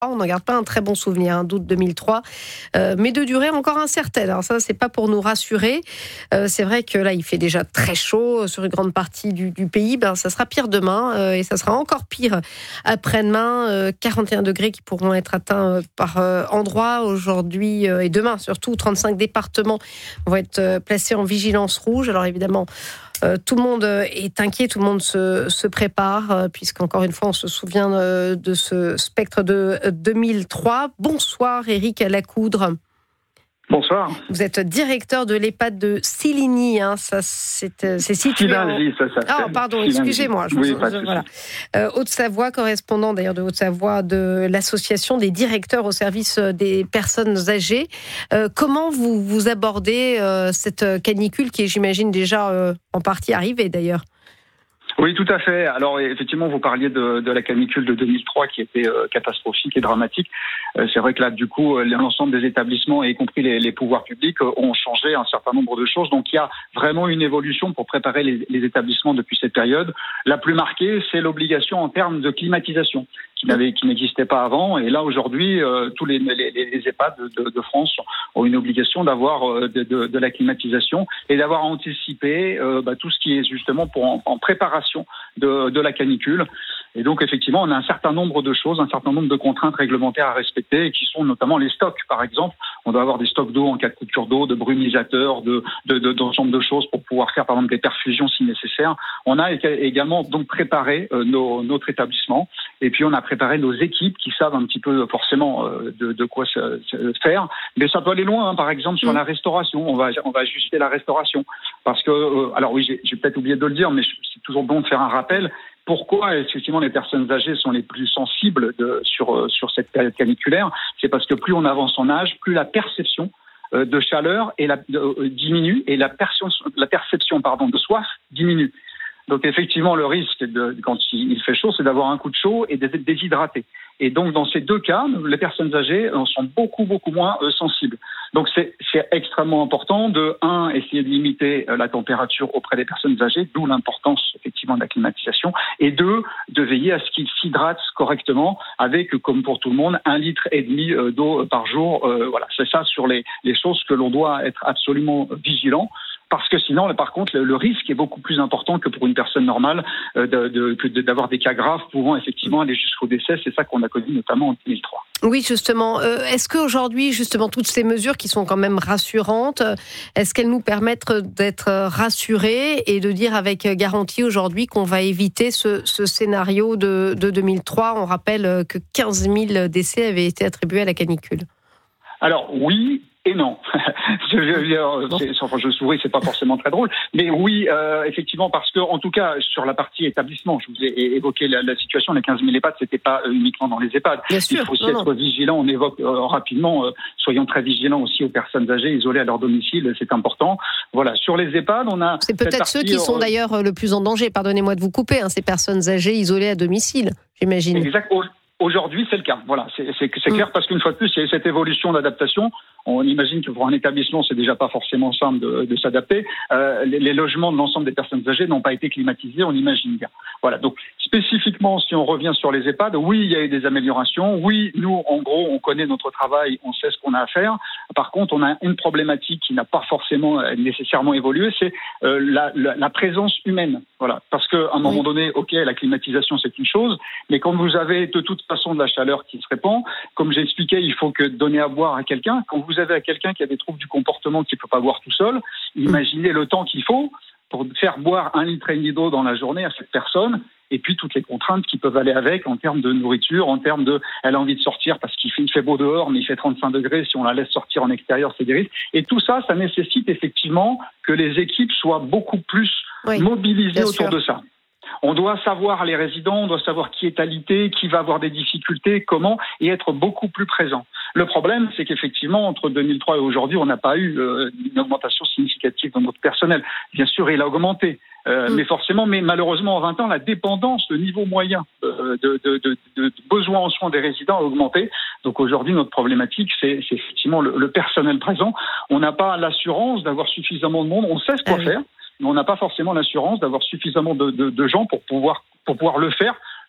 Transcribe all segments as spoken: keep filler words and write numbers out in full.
On n'en garde pas un très bon souvenir hein, d'août deux mille trois, euh, mais de durée encore incertaine. Alors ça, c'est pas pour nous rassurer. Euh, c'est vrai que là, il fait déjà très chaud sur une grande partie du, du pays. Ben, ça sera pire demain euh, et ça sera encore pire après-demain. Euh, quarante et un degrés qui pourront être atteints euh, par euh, endroits aujourd'hui euh, et demain. Surtout, trente-cinq départements vont être euh, placés en vigilance rouge. Alors évidemment, Euh, tout le monde est inquiet, tout le monde se, se prépare, euh, puisqu'encore une fois, on se souvient euh, de ce spectre de euh, deux mille trois. Bonsoir, Éric Lacoudre. Bonsoir. Vous êtes directeur de l'EHPAD de Siligny. Hein, ça, c'est, c'est situé Silingy, en... ça s'appelle. Ah, pardon, Silingy. excusez-moi. Je oui, vous... pas de voilà. Euh, Haute-Savoie, correspondant d'ailleurs de Haute-Savoie de l'association des directeurs au service des personnes âgées. Euh, comment vous, vous abordez euh, cette canicule qui est, j'imagine, déjà euh, en partie arrivée d'ailleurs? Oui, tout à fait. Alors effectivement, vous parliez de, de la canicule de deux mille trois qui était euh, catastrophique et dramatique. Euh, c'est vrai que là, du coup, l'ensemble des établissements, y compris les, les pouvoirs publics, euh, ont changé un certain nombre de choses. Donc il y a vraiment une évolution pour préparer les, les établissements depuis cette période. La plus marquée, c'est l'obligation en termes de climatisation, qui n'avait, qui n'existait pas avant. Et là, aujourd'hui, euh, tous les, les, les EHPAD de, de France ont une obligation d'avoir euh, de, de, de la climatisation et d'avoir anticipé euh, bah, tout ce qui est justement pour en, en préparation de, de la canicule. Et donc, effectivement, on a un certain nombre de choses, un certain nombre de contraintes réglementaires à respecter, et qui sont notamment les stocks, par exemple. On doit avoir des stocks d'eau en cas de coupure d'eau, de brumisateurs, de, de, de, d'ensemble de choses pour pouvoir faire, par exemple, des perfusions si nécessaire. On a également donc préparé euh, nos, notre établissement, et puis on a préparé nos équipes qui savent un petit peu forcément euh, de, de quoi se, se faire. Mais ça peut aller loin, hein, par exemple, sur mmh. la restauration. On va, on va ajuster la restauration. Parce que, euh, alors oui, j'ai, j'ai peut-être oublié de le dire, mais c'est toujours bon de faire un rappel. Pourquoi, effectivement, les personnes âgées sont les plus sensibles de, sur, sur cette période caniculaire? C'est parce que plus on avance en âge, plus la perception euh, de chaleur et la, de, euh, diminue et la, perception, la perception pardon, de soif diminue. Donc, effectivement, le risque, de, quand il fait chaud, c'est d'avoir un coup de chaud et d'être déshydraté. Et donc, dans ces deux cas, les personnes âgées sont beaucoup, beaucoup moins euh, sensibles. Donc, c'est, c'est extrêmement important de, un, essayer de limiter euh, la température auprès des personnes âgées, d'où l'importance, effectivement, de la climatisation. Et deux, de veiller à ce qu'ils s'hydratent correctement avec, comme pour tout le monde, un litre et demi euh, d'eau par jour. Euh, voilà, c'est ça sur les, les choses que l'on doit être absolument vigilant. Parce que sinon, par contre, le, le risque est beaucoup plus important que pour une personne normale euh, de, de, de, d'avoir des cas graves pouvant effectivement aller jusqu'au décès. C'est ça qu'on a connu notamment en deux mille trois. Oui, justement. Euh, est-ce qu'aujourd'hui, justement, toutes ces mesures qui sont quand même rassurantes, est-ce qu'elles nous permettent d'être rassurés et de dire avec garantie aujourd'hui qu'on va éviter ce, ce scénario de, de deux mille trois? On rappelle que quinze mille décès avaient été attribués à la canicule. Alors oui et non. je, je, c'est, enfin, je souris, c'est pas forcément très drôle, mais oui, euh, effectivement, parce que en tout cas sur la partie établissement, je vous ai évoqué la, la situation, les quinze mille EHPAD, c'était pas uniquement dans les EHPAD. Bien Il sûr, faut aussi non, être non. vigilant. On évoque euh, rapidement, euh, soyons très vigilants aussi aux personnes âgées isolées à leur domicile, c'est important. Voilà, sur les EHPAD, on a. C'est peut-être partie, ceux qui sont euh, d'ailleurs le plus en danger. Pardonnez-moi de vous couper, hein, ces personnes âgées isolées à domicile, j'imagine. Exact. Aujourd'hui, c'est le cas. Voilà, c'est, c'est, c'est clair parce qu'une fois de plus, il y a cette évolution d'adaptation. On imagine que pour un établissement, c'est déjà pas forcément simple de, de s'adapter. Euh, les, les logements de l'ensemble des personnes âgées n'ont pas été climatisés, on imagine bien. Voilà. Donc, spécifiquement, si on revient sur les EHPAD, oui, il y a eu des améliorations. Oui, nous, en gros, on connaît notre travail, on sait ce qu'on a à faire. Par contre, on a une problématique qui n'a pas forcément nécessairement évolué, c'est euh, la, la, la présence humaine. Voilà. Parce qu'à un moment oui. donné, ok, la climatisation, c'est une chose, mais quand vous avez de toute façon de la chaleur qui se répand, comme j'ai expliqué, il faut que donner à boire à quelqu'un. Quand vous avez à quelqu'un qui a des troubles du comportement qui ne peut pas boire tout seul, imaginez le temps qu'il faut pour faire boire un litre et demi d'eau dans la journée à cette personne, et puis toutes les contraintes qui peuvent aller avec en termes de nourriture, en termes de, elle a envie de sortir parce qu'il fait, il fait beau dehors, mais il fait trente-cinq degrés, si on la laisse sortir en extérieur, c'est des risques. Et tout ça, ça nécessite effectivement que les équipes soient beaucoup plus oui, mobilisées autour sûr. de ça. On doit savoir les résidents, on doit savoir qui est alité, qui va avoir des difficultés, comment, et être beaucoup plus présent. Le problème, c'est qu'effectivement, entre deux mille trois et aujourd'hui, on n'a pas eu euh, une augmentation significative dans notre personnel. Bien sûr, il a augmenté, euh, mmh. mais forcément, mais malheureusement, en vingt ans, la dépendance, le niveau moyen euh, de, de, de, de, de besoin en soins des résidents a augmenté. Donc aujourd'hui, notre problématique, c'est, c'est effectivement le, le personnel présent. On n'a pas l'assurance d'avoir suffisamment de monde, on sait ce quoi ah, faire. Oui. Mais on n'a pas forcément l'assurance d'avoir suffisamment de, de, de gens pour pouvoir, pour pouvoir le faire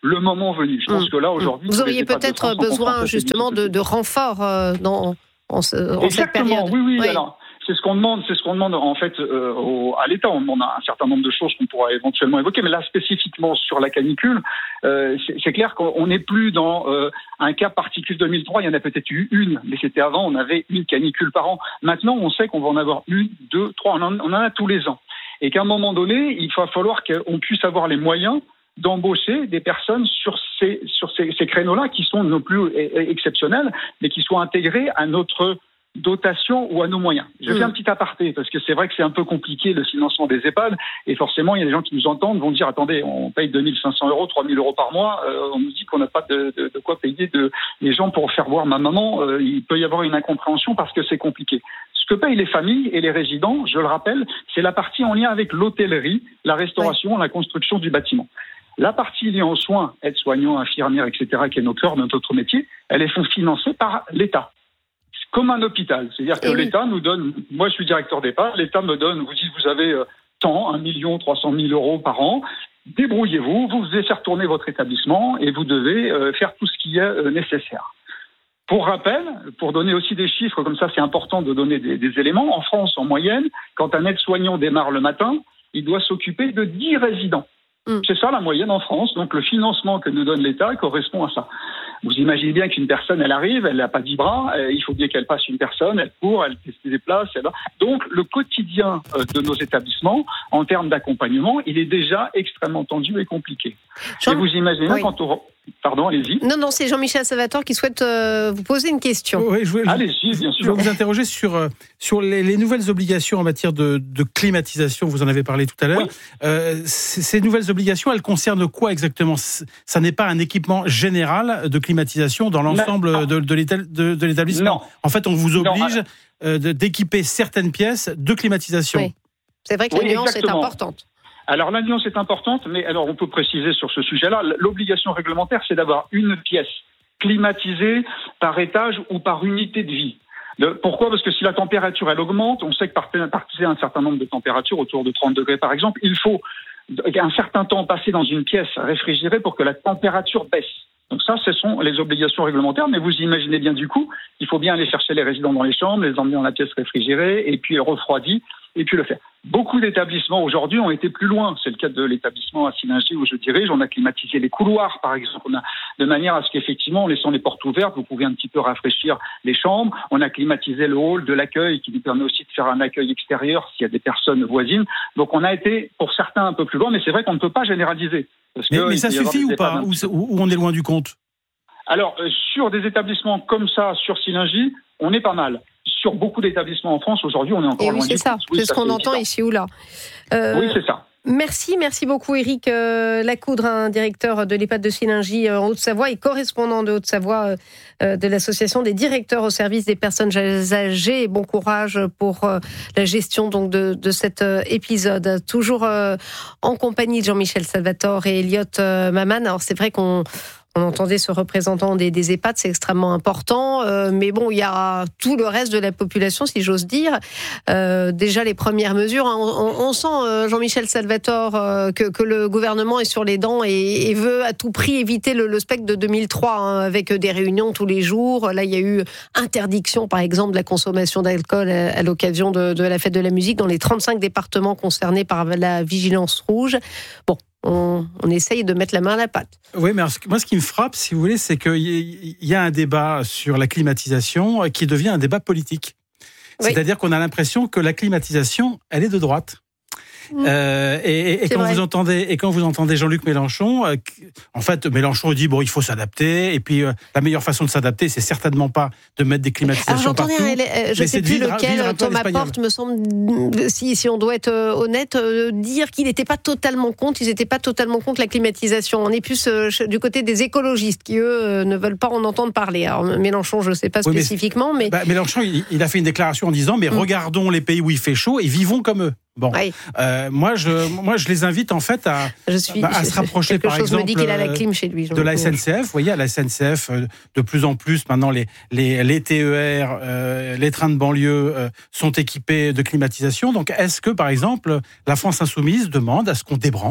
le moment venu. Je pense mmh. que là, aujourd'hui... Vous auriez peut-être besoin, justement, de, de renforts euh, dans, en, ce, en cette période. Oui, oui, oui. Alors, c'est ce qu'on demande, c'est ce qu'on demande en fait euh, au, à l'État. On demande un certain nombre de choses qu'on pourra éventuellement évoquer, mais là spécifiquement sur la canicule, euh, c'est, c'est clair qu'on n'est plus dans euh, un cas particulier deux mille trois. Il y en a peut-être eu une, mais c'était avant. On avait une canicule par an. Maintenant, on sait qu'on va en avoir une, deux, trois. On en, on en a tous les ans, et qu'à un moment donné, il va falloir qu'on puisse avoir les moyens d'embaucher des personnes sur ces sur ces, ces créneaux-là qui sont non plus exceptionnels, mais qui soient intégrés à notre dotation ou à nos moyens. Je fais mmh. un petit aparté parce que c'est vrai que c'est un peu compliqué le financement des EHPAD et forcément il y a des gens qui nous entendent vont dire attendez, on paye deux mille cinq cents euros, trois mille euros par mois, euh, on nous dit qu'on n'a pas de, de, de quoi payer de, les gens pour faire voir ma maman, euh, il peut y avoir une incompréhension parce que c'est compliqué. Ce que payent les familles et les résidents, je le rappelle, c'est la partie en lien avec l'hôtellerie, la restauration, ouais. la construction du bâtiment. La partie liée aux soins, aides-soignants, infirmières, et cetera, qui est notre cœur, notre métier, elle est financée par l'État. Comme un hôpital. C'est-à-dire que et l'État oui. nous donne, moi je suis directeur d'EHPAD, l'État me donne, vous dites vous avez euh, tant, un million trois cent mille euros par an, débrouillez-vous, vous devez faire tourner votre établissement et vous devez euh, faire tout ce qui est euh, nécessaire. Pour rappel, pour donner aussi des chiffres, comme ça c'est important de donner des, des éléments, en France en moyenne, quand un aide-soignant démarre le matin, il doit s'occuper de dix résidents. Mm. C'est ça la moyenne en France, donc le financement que nous donne l'État correspond à ça. Vous imaginez bien qu'une personne, elle arrive, elle n'a pas dix bras, euh, il faut bien qu'elle passe une personne, elle court, elle se déplace. Elle... Donc le quotidien euh, de nos établissements, en termes d'accompagnement, il est déjà extrêmement tendu et compliqué. Jean... Et vous imaginez oui. quand on... Pardon, allez-y. Non, non, c'est Jean-Michel Salvatore qui souhaite euh, vous poser une question. Oui, je voulais, allez-y, bien sûr. Je vais vous interroger sur, euh, sur les, les nouvelles obligations en matière de, de climatisation, vous en avez parlé tout à l'heure. Oui. Euh, ces, ces nouvelles obligations, elles concernent quoi exactement ? Ça n'est pas un équipement général de climatisation dans l'ensemble de, de, l'éta, de, de l'établissement. Non. En fait, on vous oblige non, euh, de, d'équiper certaines pièces de climatisation. Oui. C'est vrai que la oui, nuance exactement. est importante. Alors la nuance est importante, mais alors on peut préciser sur ce sujet-là, l'obligation réglementaire, c'est d'avoir une pièce climatisée par étage ou par unité de vie. Le, pourquoi ? Parce que si la température elle augmente, on sait que par, partir un certain nombre de températures, autour de trente degrés par exemple, il faut un certain temps passer dans une pièce réfrigérée pour que la température baisse. Donc ça, ce sont les obligations réglementaires, mais vous imaginez bien du coup, il faut bien aller chercher les résidents dans les chambres, les emmener dans la pièce réfrigérée, et puis refroidie, et puis le faire. Beaucoup d'établissements aujourd'hui ont été plus loin. C'est le cas de l'établissement à Sillingy où je dirige. On a climatisé les couloirs, par exemple, on a, de manière à ce qu'effectivement, en laissant les portes ouvertes, vous pouvez un petit peu rafraîchir les chambres. On a climatisé le hall de l'accueil qui nous permet aussi de faire un accueil extérieur s'il y a des personnes voisines. Donc on a été, pour certains, un peu plus loin, mais c'est vrai qu'on ne peut pas généraliser. Parce mais, que mais ça suffit ou pas ? Ou, ou on est loin du compte ? Alors, euh, sur des établissements comme ça, sur Sillingy, on est pas mal. Sur beaucoup d'établissements en France, aujourd'hui, on est encore Et oui, loin c'est du ça. compte. Oui, c'est ce qu'on entend ici ou là. Euh, oui, c'est ça. Merci, merci beaucoup Éric euh, Lacoudre, un directeur de l'EHPAD de Sillingy euh, en Haute-Savoie et correspondant de Haute-Savoie euh, de l'association des directeurs au service des personnes âgées. Et bon courage pour euh, la gestion donc de, de cet euh, épisode. Toujours euh, en compagnie de Jean-Michel Salvatore et Elliot euh, Maman. Alors c'est vrai qu'on On entendait ce représentant des, des EHPAD, c'est extrêmement important. Euh, mais bon, il y a tout le reste de la population, si j'ose dire. Euh, déjà, les premières mesures. Hein, on, on sent, euh, Jean-Michel Salvatore, euh, que, que le gouvernement est sur les dents et, et veut à tout prix éviter le, le spectre de deux mille trois, hein, avec des réunions tous les jours. Là, il y a eu interdiction, par exemple, de la consommation d'alcool à, à l'occasion de, de la fête de la musique dans les trente-cinq départements concernés par la vigilance rouge. Bon. On, on essaye de mettre la main à la pâte. Oui, mais alors, moi, ce qui me frappe, si vous voulez, c'est qu'il y, y a un débat sur la climatisation qui devient un débat politique. Oui. C'est-à-dire qu'on a l'impression que la climatisation, elle est de droite. Mmh. Euh, et, et, et quand vous entendez et quand vous entendez Jean-Luc Mélenchon, euh, en fait, Mélenchon dit bon, il faut s'adapter. Et puis euh, la meilleure façon de s'adapter, c'est certainement pas de mettre des climatisations Alors, partout. Un, je ne sais plus vivre, lequel vivre Thomas Porte me semble, si si on doit être honnête, euh, dire qu'il n'était pas totalement contre. Ils n'étaient pas totalement contre la climatisation. On est plus euh, du côté des écologistes qui eux euh, ne veulent pas en entendre parler. Alors Mélenchon, je ne sais pas oui, spécifiquement, mais, mais... Bah, Mélenchon, il, il a fait une déclaration en disant mais mmh. regardons les pays où il fait chaud et vivons comme eux. Bon, oui. euh, moi je moi je les invite en fait à, je suis, bah, à se rapprocher par exemple me dit qu'il a la clim chez lui, de la S N C F. Vous voyez, à la S N C F, de plus en plus maintenant les les les T E R, euh, les trains de banlieue euh, sont équipés de climatisation. Donc est-ce que par exemple la France insoumise demande à ce qu'on débranche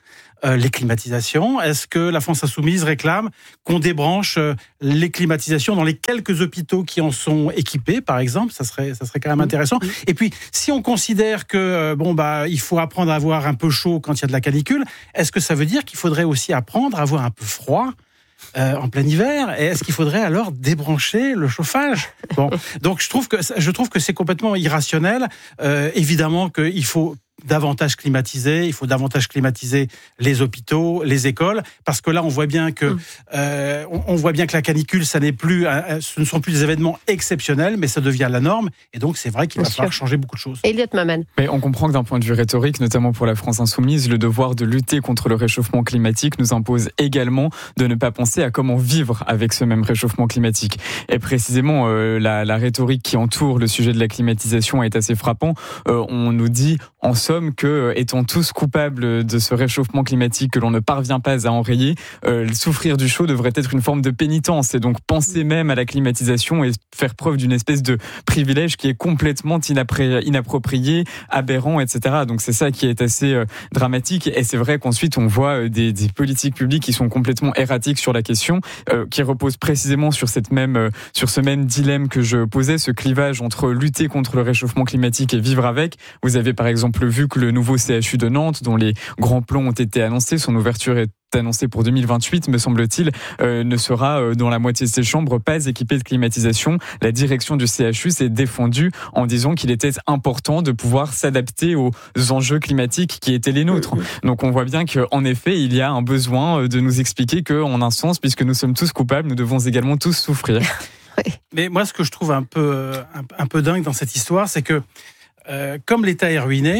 euh, les climatisations? Est-ce que la France Insoumise réclame qu'on débranche euh, les climatisations dans les quelques hôpitaux qui en sont équipés, par exemple? Ça serait, ça serait quand même intéressant. Mmh. Et puis, si on considère que euh, bon bah il faut apprendre à avoir un peu chaud quand il y a de la canicule, est-ce que ça veut dire qu'il faudrait aussi apprendre à avoir un peu froid Euh, en plein hiver, et est-ce qu'il faudrait alors débrancher le chauffage? Bon, donc je trouve que je trouve que c'est complètement irrationnel. Euh, évidemment qu'il faut davantage climatiser, il faut davantage climatiser les hôpitaux, les écoles, parce que là on voit bien que euh, on, on voit bien que la canicule, ça n'est plus, euh, ce ne sont plus des événements exceptionnels, mais ça devient la norme, et donc c'est vrai qu'il va falloir changer beaucoup de choses. Elliot Maman. Mais on comprend que d'un point de vue rhétorique, notamment pour la France Insoumise, le devoir de lutter contre le réchauffement climatique nous impose également de ne pas penser à comment vivre avec ce même réchauffement climatique. Et précisément, euh, la, la rhétorique qui entoure le sujet de la climatisation est assez frappant. Euh, on nous dit en somme que, étant tous coupables de ce réchauffement climatique que l'on ne parvient pas à enrayer, euh, souffrir du chaud devrait être une forme de pénitence, et donc penser même à la climatisation et faire preuve d'une espèce de privilège qui est complètement inapré- inapproprié, aberrant, et cetera. Donc c'est ça qui est assez euh, dramatique, et c'est vrai qu'ensuite on voit euh, des, des politiques publiques qui sont complètement erratiques sur la question, euh, qui reposent précisément sur cette même, euh, sur ce même dilemme que je posais, ce clivage entre lutter contre le réchauffement climatique et vivre avec. Vous avez par exemple vu que le nouveau C H U de Nantes, dont les grands plans ont été annoncés, son ouverture est annoncée pour deux mille vingt-huit, me semble-t-il, euh, ne sera euh, dans la moitié de ses chambres pas équipée de climatisation. La direction du C H U s'est défendue en disant qu'il était important de pouvoir s'adapter aux enjeux climatiques qui étaient les nôtres. Donc on voit bien qu'en effet, il y a un besoin de nous expliquer qu'en un sens, puisque nous sommes tous coupables, nous devons également tous souffrir. Mais moi, ce que je trouve un peu, un, un peu dingue dans cette histoire, c'est que euh, comme l'État est ruiné,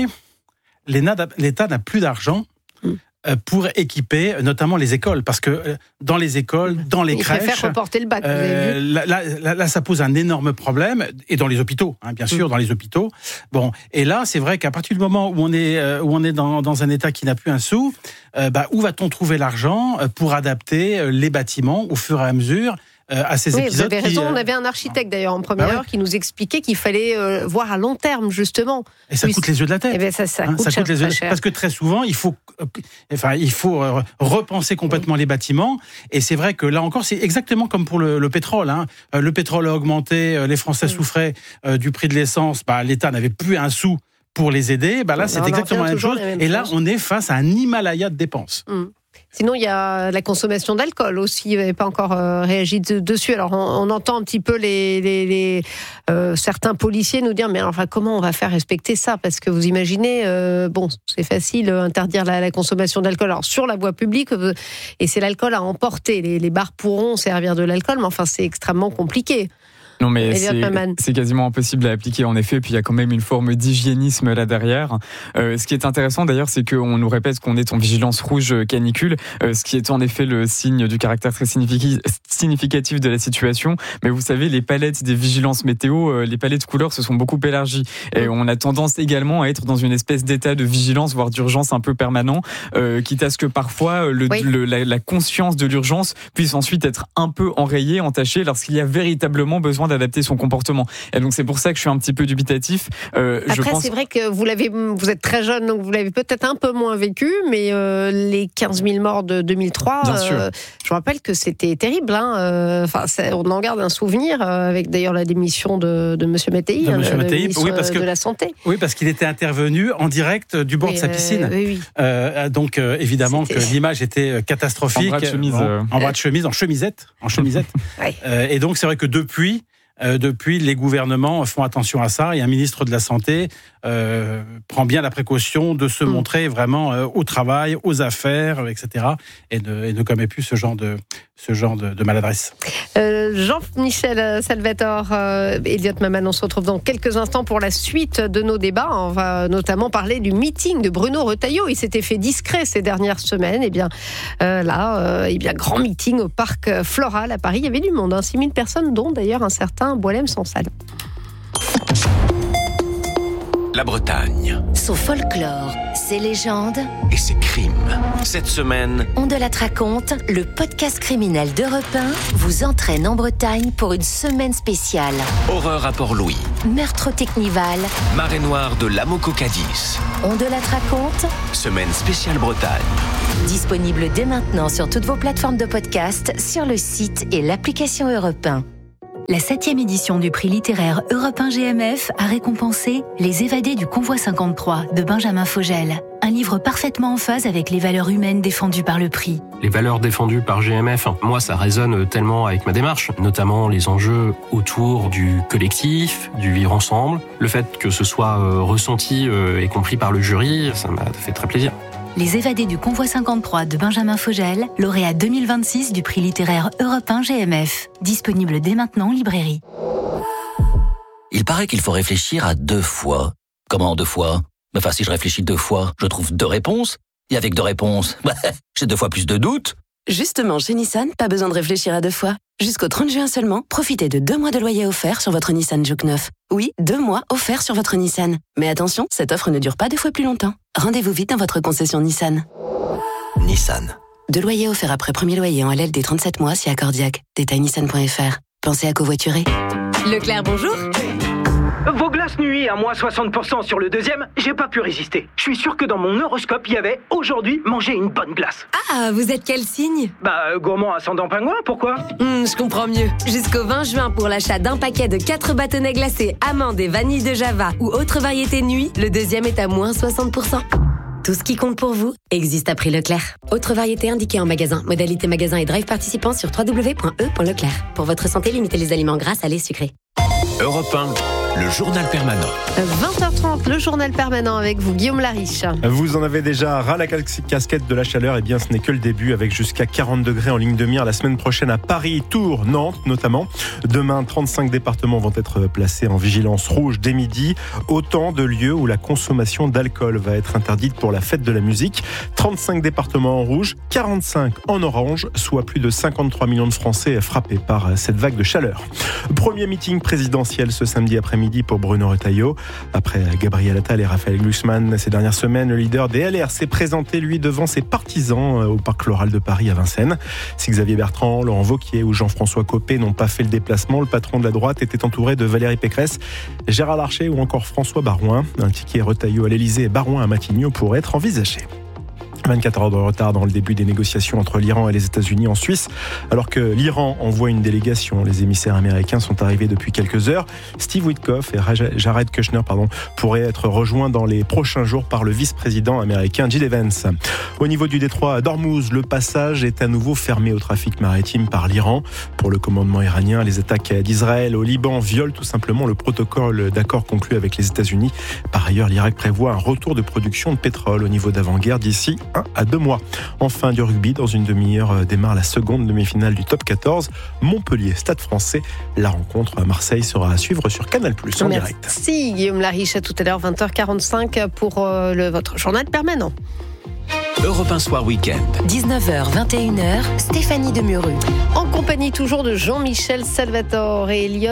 l'État n'a plus d'argent pour équiper notamment les écoles, parce que dans les écoles, dans les Il crèches, préfère reporter le bac, vous euh, avez vu. là, là, là, ça pose un énorme problème, et dans les hôpitaux, hein, bien sûr, mmh. dans les hôpitaux. Bon, et là, c'est vrai qu'à partir du moment où on est, euh, où on est dans, dans un État qui n'a plus un sou, euh, bah, où va-t-on trouver l'argent pour adapter les bâtiments au fur et à mesure Euh, à ces oui, épisodes. Vous avez raison, qui, euh... on avait un architecte d'ailleurs en première bah heure ouais. qui nous expliquait qu'il fallait euh, voir à long terme justement. Et ça Puis, coûte les yeux de la tête. Eh bien, ça, ça, hein, coûte, ça cher, coûte les yeux cher. Parce que très souvent, il faut, euh, enfin, il faut euh, repenser complètement oui. les bâtiments. Et c'est vrai que là encore, c'est exactement comme pour le, le pétrole. Hein. Euh, le pétrole a augmenté, euh, les Français oui. souffraient euh, du prix de l'essence. Bah, l'État n'avait plus un sou pour les aider. Bah, là, on c'est exactement la même chose. Et là, on est face à un Himalaya de dépenses. Hum. Sinon, il y a la consommation d'alcool aussi. Vous n'avez pas encore euh, réagi de, dessus. Alors, on, on entend un petit peu les, les, les euh, certains policiers nous dire, mais enfin, comment on va faire respecter ça? Parce que vous imaginez, euh, bon, c'est facile euh, interdire la, la consommation d'alcool. Alors, sur la voie publique, euh, et c'est l'alcool à emporter. Les, les bars pourront servir de l'alcool, mais enfin, c'est extrêmement compliqué. Non mais c'est, c'est quasiment impossible à appliquer en effet, puis il y a quand même une forme d'hygiénisme là derrière. Euh, ce qui est intéressant d'ailleurs, c'est qu'on nous répète qu'on est en vigilance rouge canicule, euh, ce qui est en effet le signe du caractère très significatif de la situation. Mais vous savez, les palettes des vigilances météo, euh, les palettes de couleurs se sont beaucoup élargies. Et on a tendance également à être dans une espèce d'état de vigilance, voire d'urgence un peu permanent, euh, quitte à ce que parfois le, oui. le, la, la conscience de l'urgence puisse ensuite être un peu enrayée, entachée, lorsqu'il y a véritablement besoin d'adapter son comportement. Et donc c'est pour ça que je suis un petit peu dubitatif. Euh, Après je pense... c'est vrai que vous l'avez, vous êtes très jeune, donc vous l'avez peut-être un peu moins vécu, mais euh, les quinze mille morts de deux mille trois, euh, je vous rappelle que c'était terrible. Hein, enfin, on en garde un souvenir euh, avec d'ailleurs la démission de, de Monsieur Mattei, de, hein, Monsieur Mattei, le ministre oui, parce que, de la Santé. Oui, parce qu'il était intervenu en direct du bord oui, de sa piscine. Euh, oui, oui. Euh, donc euh, évidemment c'était... que l'image était catastrophique. En bras de chemise, euh... en, bras de chemise, en chemisette, en chemisette. ouais. euh, et donc c'est vrai que depuis. Euh, depuis, les gouvernements font attention à ça et un ministre de la Santé euh, prend bien la précaution de se mmh. montrer vraiment euh, au travail, aux affaires, et cetera et ne, et ne commet plus ce genre de, ce genre de, de maladresse. Euh, Jean-Michel Salvatore, euh, Elliot Maman, on se retrouve dans quelques instants pour la suite de nos débats. On va notamment parler du meeting de Bruno Retailleau. Il s'était fait discret ces dernières semaines. Et bien euh, là, euh, eh bien, grand meeting au parc Floral à Paris. Il y avait du monde, hein, six mille personnes, dont d'ailleurs un certain Boualem Sansal. La Bretagne. Son folklore, Ces légendes et ces crimes. Cette semaine, On de la raconte, le podcast criminel d'Europe un vous entraîne en Bretagne pour une semaine spéciale. horreur à Port-Louis, Meurtre au Technival, marée noire de l'Amo-Cocadis. On de la raconte, Semaine spéciale Bretagne. disponible dès maintenant sur toutes vos plateformes de podcast, sur le site et l'application Europe un. La septième édition du prix littéraire Europe un G M F a récompensé Les évadés du convoi cinquante-trois de Benjamin Fogel. Un livre parfaitement en phase avec les valeurs humaines défendues par le prix. Les valeurs défendues par G M F, moi ça résonne tellement avec ma démarche, notamment les enjeux autour du collectif, du vivre ensemble. Le fait que ce soit euh, ressenti euh, et compris par le jury, ça m'a fait très plaisir. Les évadés du convoi cinquante-trois de Benjamin Fogel, lauréat deux mille vingt-six du prix littéraire Europe un G M F. Disponible dès maintenant en librairie. Il paraît qu'il faut réfléchir à deux fois. Comment deux fois? Enfin, si je réfléchis deux fois, je trouve deux réponses. Et avec deux réponses, bah, j'ai deux fois plus de doutes. Justement, chez Nissan, pas besoin de réfléchir à deux fois. Jusqu'au trente juin seulement, profitez de deux mois de loyer offert sur votre Nissan Juke neuf. Oui, deux mois offerts sur votre Nissan. Mais attention, cette offre ne dure pas deux fois plus longtemps. Rendez-vous vite dans votre concession Nissan. Nissan. Deux loyers offerts après premier loyer en L L D trente-sept mois si accordiaque. Détail nissan point f r. Pensez à covoiturer. Leclerc, bonjour. Vos glaces nuit à moins soixante pour cent sur le deuxième, j'ai pas pu résister. Je suis sûr que dans mon horoscope, il y avait aujourd'hui manger une bonne glace. Ah, vous êtes quel signe? Bah, euh, gourmand ascendant pingouin, pourquoi? Hmm, je comprends mieux. Jusqu'au vingt juin, pour l'achat d'un paquet de quatre bâtonnets glacés, amandes et vanille de Java ou autre variété nuit, le deuxième est à moins soixante pour cent. Tout ce qui compte pour vous existe à prix Leclerc. Autre variété indiquée en magasin. Modalité magasin et drive participant sur w w w point e point leclerc. Pour votre santé, limitez les aliments gras, salés, sucrés. Europe un, le journal permanent. vingt heures trente, le journal permanent avec vous, Guillaume Lariche. Vous en avez déjà ras la casquette de la chaleur, et bien ce n'est que le début, avec jusqu'à quarante degrés en ligne de mire la semaine prochaine à Paris, Tours, Nantes notamment. Demain, trente-cinq départements vont être placés en vigilance rouge dès midi. Autant de lieux où la consommation d'alcool va être interdite pour la fête de la musique. trente-cinq départements en rouge, quarante-cinq en orange, soit plus de cinquante-trois millions de Français frappés par cette vague de chaleur. Premier meeting présidentiel ce samedi après-midi pour Bruno Retailleau. Après Gabriel Attal et Raphaël Glucksmann, ces dernières semaines, le leader des L R s'est présenté, lui, devant ses partisans au Parc Floral de Paris à Vincennes. Si Xavier Bertrand, Laurent Wauquiez ou Jean-François Copé n'ont pas fait le déplacement, le patron de la droite était entouré de Valérie Pécresse, Gérard Larcher ou encore François Baroin. Un ticket Retailleau à l'Elysée et Baroin à Matignon pourrait être envisagé. vingt-quatre heures de retard dans le début des négociations entre l'Iran et les États-Unis en Suisse. Alors que l'Iran envoie une délégation, les émissaires américains sont arrivés depuis quelques heures. Steve Witkoff et Jared Kushner pardon, pourraient être rejoints dans les prochains jours par le vice-président américain Jill Evans. Au niveau du détroit d'Ormuz, le passage est à nouveau fermé au trafic maritime par l'Iran. Pour le commandement iranien, les attaques d'Israël au Liban violent tout simplement le protocole d'accord conclu avec les États-Unis. Par ailleurs, l'Irak prévoit un retour de production de pétrole au niveau d'avant-guerre d'ici un à deux mois. Enfin, du rugby, dans une demi-heure démarre la seconde demi-finale du top quatorze. Montpellier, Stade Français. La rencontre à Marseille sera à suivre sur Canal plus, en Merci direct. Merci Guillaume Lariche, à tout à l'heure, vingt heures quarante-cinq pour euh, le, votre journal permanent. Europe un Soir Week-end. dix-neuf heures, vingt et une heures, Stéphanie Demuru. En compagnie toujours de Jean-Michel Salvatore et Elliot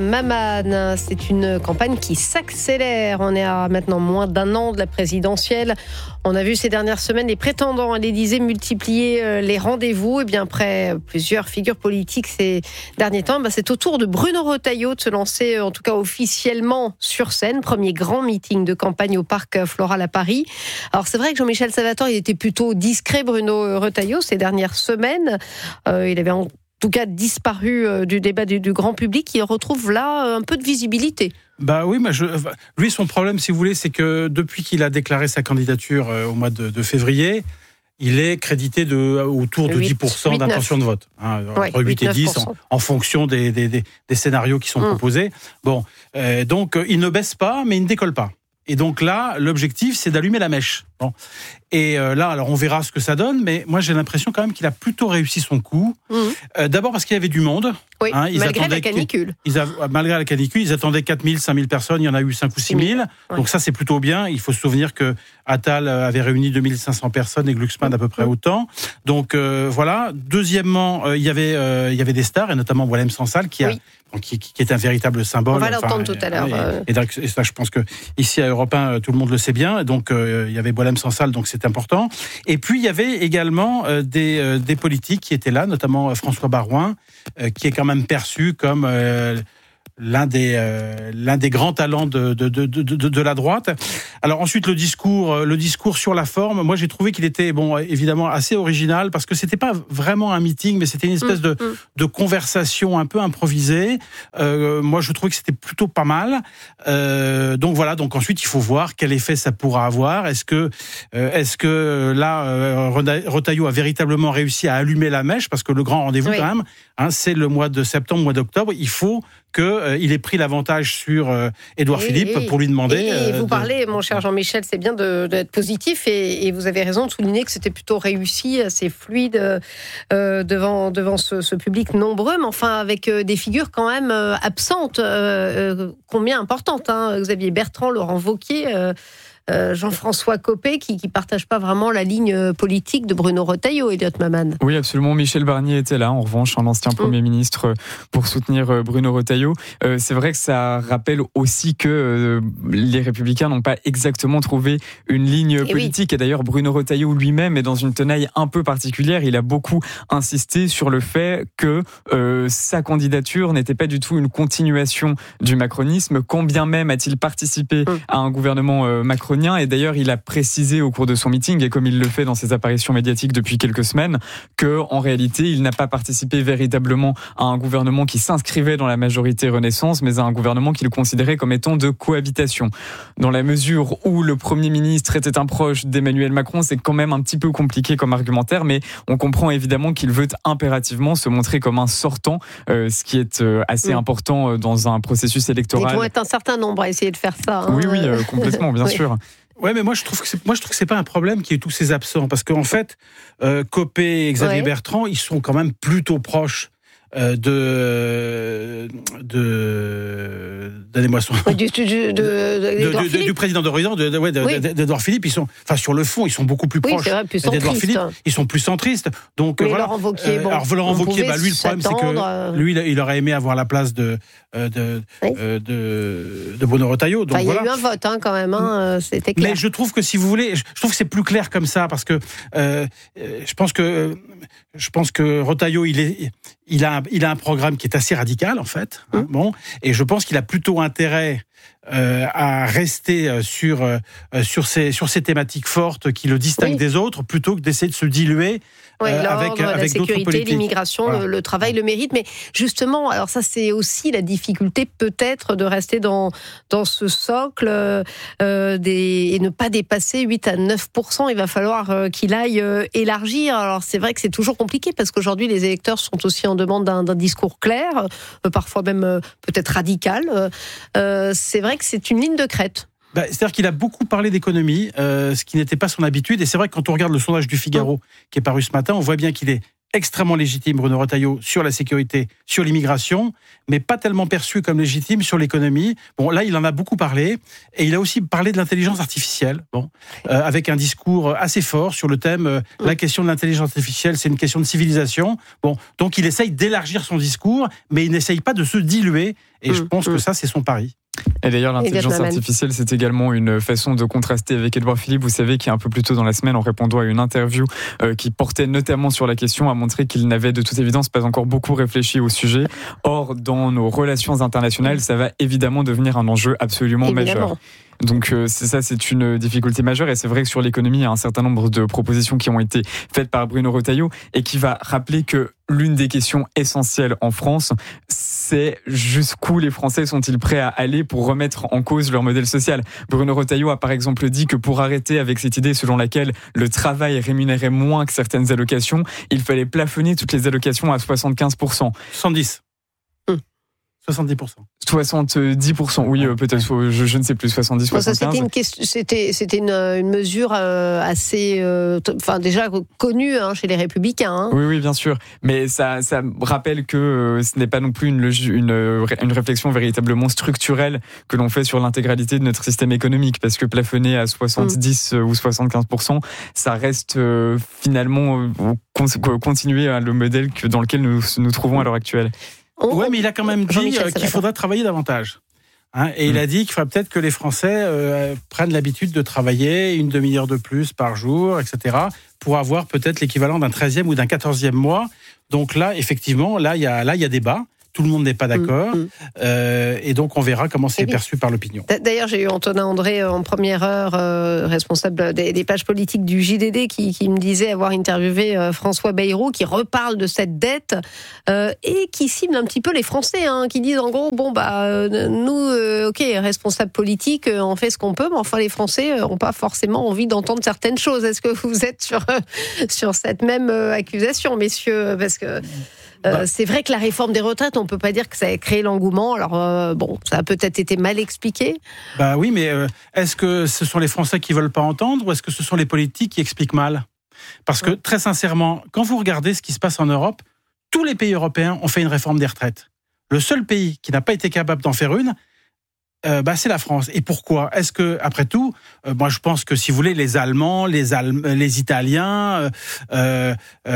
Maman. C'est une campagne qui s'accélère. On est à maintenant moins d'un an de la présidentielle. On a vu ces dernières semaines les prétendants à l'Élysée multiplier les rendez-vous. Et bien après plusieurs figures politiques ces derniers temps, c'est au tour de Bruno Retailleau de se lancer, en tout cas officiellement, sur scène. Premier grand meeting de campagne au Parc Floral à Paris. Alors c'est vrai que Jean-Michel Salvatore, il était plutôt discret, Bruno Retailleau, ces dernières semaines. Euh, il avait en tout cas disparu euh, du débat du, du grand public. Il retrouve là euh, un peu de visibilité. Bah oui, mais je, lui, son problème, si vous voulez, c'est que depuis qu'il a déclaré sa candidature euh, au mois de, de février, il est crédité de, autour de dix pour cent d'intention de vote. Hein, ouais, entre huit et dix, en, en fonction des, des, des, des scénarios qui sont mmh. proposés. Bon, euh, donc, il ne baisse pas, mais il ne décolle pas. Et donc là, l'objectif, c'est d'allumer la mèche. Bon. Et euh, là, alors on verra ce que ça donne, mais moi j'ai l'impression quand même qu'il a plutôt réussi son coup. Mmh. Euh, d'abord parce qu'il y avait du monde. Oui, hein, ils malgré la canicule. Ils a, malgré la canicule, ils attendaient quatre mille, cinq mille personnes, il y en a eu cinq ou six mille. Ouais. Donc ça, c'est plutôt bien. Il faut se souvenir que Attal avait réuni deux mille cinq cents personnes et Glucksmann à peu près autant. Donc euh, voilà. Deuxièmement, euh, il y avait euh, il y avait des stars, et notamment Boualem Sansal, qui a oui. Qui, qui est un véritable symbole. On va l'entendre enfin, tout à l'heure. Et, et, et ça, je pense que ici à Europe un, tout le monde le sait bien. Donc, euh, il y avait Boualem Sansal, donc c'est important. Et puis, il y avait également euh, des, euh, des politiques qui étaient là, notamment euh, François Baroin, euh, qui est quand même perçu comme euh, l'un des euh, l'un des grands talents de de, de de de la droite. Alors ensuite le discours le discours sur la forme, moi j'ai trouvé qu'il était bon évidemment assez original parce que c'était pas vraiment un meeting, mais c'était une espèce mmh, de mmh. de conversation un peu improvisée. Euh, moi je trouvais que c'était plutôt pas mal. Euh, donc voilà, donc ensuite il faut voir quel effet ça pourra avoir. Est-ce que euh, est-ce que là euh, Retailleau a véritablement réussi à allumer la mèche, parce que le grand rendez-vous oui. quand même, hein, c'est le mois de septembre, mois d'octobre. Il faut qu'il euh, ait pris l'avantage sur euh, Édouard et, Philippe et, pour lui demander... Et, et euh, vous de... parlez, mon cher Jean-Michel, c'est bien de, d'être positif et, et vous avez raison de souligner que c'était plutôt réussi, assez fluide euh, devant, devant ce, ce public nombreux, mais enfin avec euh, des figures quand même euh, absentes, euh, euh, combien importantes, hein, Xavier Bertrand, Laurent Wauquiez... Euh, Euh, Jean-François Copé qui ne partage pas vraiment la ligne politique de Bruno Retailleau, Elliot Maman. Oui, absolument. Michel Barnier était là, en revanche, un ancien Premier mmh. ministre, pour soutenir Bruno Retailleau. Euh, c'est vrai que ça rappelle aussi que euh, les Républicains n'ont pas exactement trouvé une ligne et politique. Oui. Et d'ailleurs, Bruno Retailleau lui-même est dans une tenaille un peu particulière. Il a beaucoup insisté sur le fait que euh, sa candidature n'était pas du tout une continuation du macronisme, quand bien même a-t-il participé mmh. à un gouvernement euh, macronien. Et d'ailleurs, il a précisé au cours de son meeting, et comme il le fait dans ses apparitions médiatiques depuis quelques semaines, que en réalité, il n'a pas participé véritablement à un gouvernement qui s'inscrivait dans la majorité Renaissance, mais à un gouvernement qu'il considérait comme étant de cohabitation. Dans la mesure où le Premier ministre était un proche d'Emmanuel Macron, c'est quand même un petit peu compliqué comme argumentaire, mais on comprend évidemment qu'il veut impérativement se montrer comme un sortant, euh, ce qui est euh, assez mmh. important dans un processus électoral. Ils vont être un certain nombre à essayer de faire ça. Hein. Oui, oui, euh, complètement, bien oui. sûr. Ouais, mais moi je trouve que c'est, moi je trouve que c'est pas un problème qu'il y ait tous ces absents, parce qu'en fait, euh, Copé et Xavier ouais. Bertrand, ils sont quand même plutôt proches euh, de de donnez-moi son du, du, de, de, de, de, du président d'Horizon, de, de, ouais, de, oui. d'Édouard Philippe. Ils sont, enfin sur le fond, ils sont beaucoup plus oui, proches. C'est vrai, plus d'Édouard Philippe, ils sont plus centristes. Donc mais voilà. Laurent Wauquiez, bon, alors Laurent Wauquiez, bah lui le problème c'est que lui il aurait aimé avoir la place de de oui. de, de, de Bruno Retailleau. Donc enfin, voilà. Il y a eu un vote hein, quand même, hein, c'était clair. Mais je trouve que si vous voulez, je trouve que c'est plus clair comme ça, parce que euh, je pense que je pense que Retailleau il est il a il a un programme qui est assez radical en fait. Hein, mmh. Bon, et je pense qu'il a plutôt intérêt euh, à rester sur euh, sur ces sur ces thématiques fortes qui le distinguent oui. des autres, plutôt que d'essayer de se diluer. Oui, euh, avec, avec la sécurité, l'immigration, voilà. le, le travail, le mérite. Mais justement, alors ça, c'est aussi la difficulté peut-être de rester dans, dans ce socle euh, des, et ne pas dépasser huit à neuf pour cent. Il va falloir euh, qu'il aille euh, élargir. Alors c'est vrai que c'est toujours compliqué parce qu'aujourd'hui, les électeurs sont aussi en demande d'un, d'un discours clair, euh, parfois même euh, peut-être radical. Euh, c'est vrai que c'est une ligne de crête. Bah, c'est-à-dire qu'il a beaucoup parlé d'économie, euh, ce qui n'était pas son habitude. Et c'est vrai que quand on regarde le sondage du Figaro, qui est paru ce matin, on voit bien qu'il est extrêmement légitime, Bruno Retailleau, sur la sécurité, sur l'immigration, mais pas tellement perçu comme légitime sur l'économie. Bon, là, il en a beaucoup parlé. Et il a aussi parlé de l'intelligence artificielle, bon, euh, avec un discours assez fort sur le thème euh, mmh. la question de l'intelligence artificielle, c'est une question de civilisation. Bon, donc il essaye d'élargir son discours, mais il n'essaye pas de se diluer. Et mmh. je pense mmh. que ça, c'est son pari. Et d'ailleurs, l'intelligence artificielle, c'est également une façon de contraster avec Édouard Philippe. Vous savez, qui un peu plus tôt dans la semaine, en répondant à une interview euh, qui portait notamment sur la question, a montré qu'il n'avait de toute évidence pas encore beaucoup réfléchi au sujet. Or, dans nos relations internationales, ça va évidemment devenir un enjeu absolument évidemment. majeur. Donc euh, c'est ça, c'est une difficulté majeure, et c'est vrai que sur l'économie, il y a un certain nombre de propositions qui ont été faites par Bruno Retailleau, et qui va rappeler que l'une des questions essentielles en France, c'est jusqu'où les Français sont-ils prêts à aller pour remettre en cause leur modèle social. Bruno Retailleau a par exemple dit que pour arrêter avec cette idée selon laquelle le travail rémunérait moins que certaines allocations, il fallait plafonner toutes les allocations à soixante-quinze pour cent. soixante-dix. soixante-dix pour cent. soixante-dix pour cent, oui, euh, peut-être, je, je ne sais plus, soixante-dix, soixante-quinze. Ça, c'était une, question, c'était, c'était une, une mesure euh, assez, euh, enfin déjà connue hein, chez les Républicains. Hein. Oui, oui, bien sûr. Mais ça, ça rappelle que euh, ce n'est pas non plus une, une, une réflexion véritablement structurelle que l'on fait sur l'intégralité de notre système économique, parce que plafonner à soixante-dix mmh. ou soixante-quinze pour cent, ça reste euh, finalement euh, con, continuer hein, le modèle que, dans lequel nous nous trouvons à l'heure actuelle. Oui, mais il a quand même dit euh, qu'il faudra travailler davantage. Hein, et mmh. il a dit qu'il faudra peut-être que les Français euh, prennent l'habitude de travailler une demi-heure de plus par jour, et cetera, pour avoir peut-être l'équivalent d'un treizième ou d'un quatorzième mois. Donc là, effectivement, là, il y a, là, il y a débat. Tout le monde n'est pas d'accord. Mmh. Euh, et donc, on verra comment c'est perçu par l'opinion. D'ailleurs, j'ai eu Antonin André en première heure, euh, responsable des, des pages politiques du J D D, qui, qui me disait avoir interviewé euh, François Bayrou, qui reparle de cette dette euh, et qui cible un petit peu les Français, hein, qui disent en gros, bon, bah, euh, nous, euh, ok, responsables politiques, euh, on fait ce qu'on peut, mais enfin, les Français n'ont euh, pas forcément envie d'entendre certaines choses. Est-ce que vous êtes sur, euh, sur cette même euh, accusation, messieurs? Parce que... Euh, bah. C'est vrai que la réforme des retraites, on peut pas dire que ça a créé l'engouement. Alors euh, bon, ça a peut-être été mal expliqué. Bah oui, mais euh, est-ce que ce sont les Français qui veulent pas entendre ou est-ce que ce sont les politiques qui expliquent mal ? Parce que très sincèrement, quand vous regardez ce qui se passe en Europe, tous les pays européens ont fait une réforme des retraites. Le seul pays qui n'a pas été capable d'en faire une, Euh, bah, c'est la France. Et pourquoi ? Est-ce que, après tout, euh, moi je pense que si vous voulez, les Allemands, les, Allem- les Italiens, euh,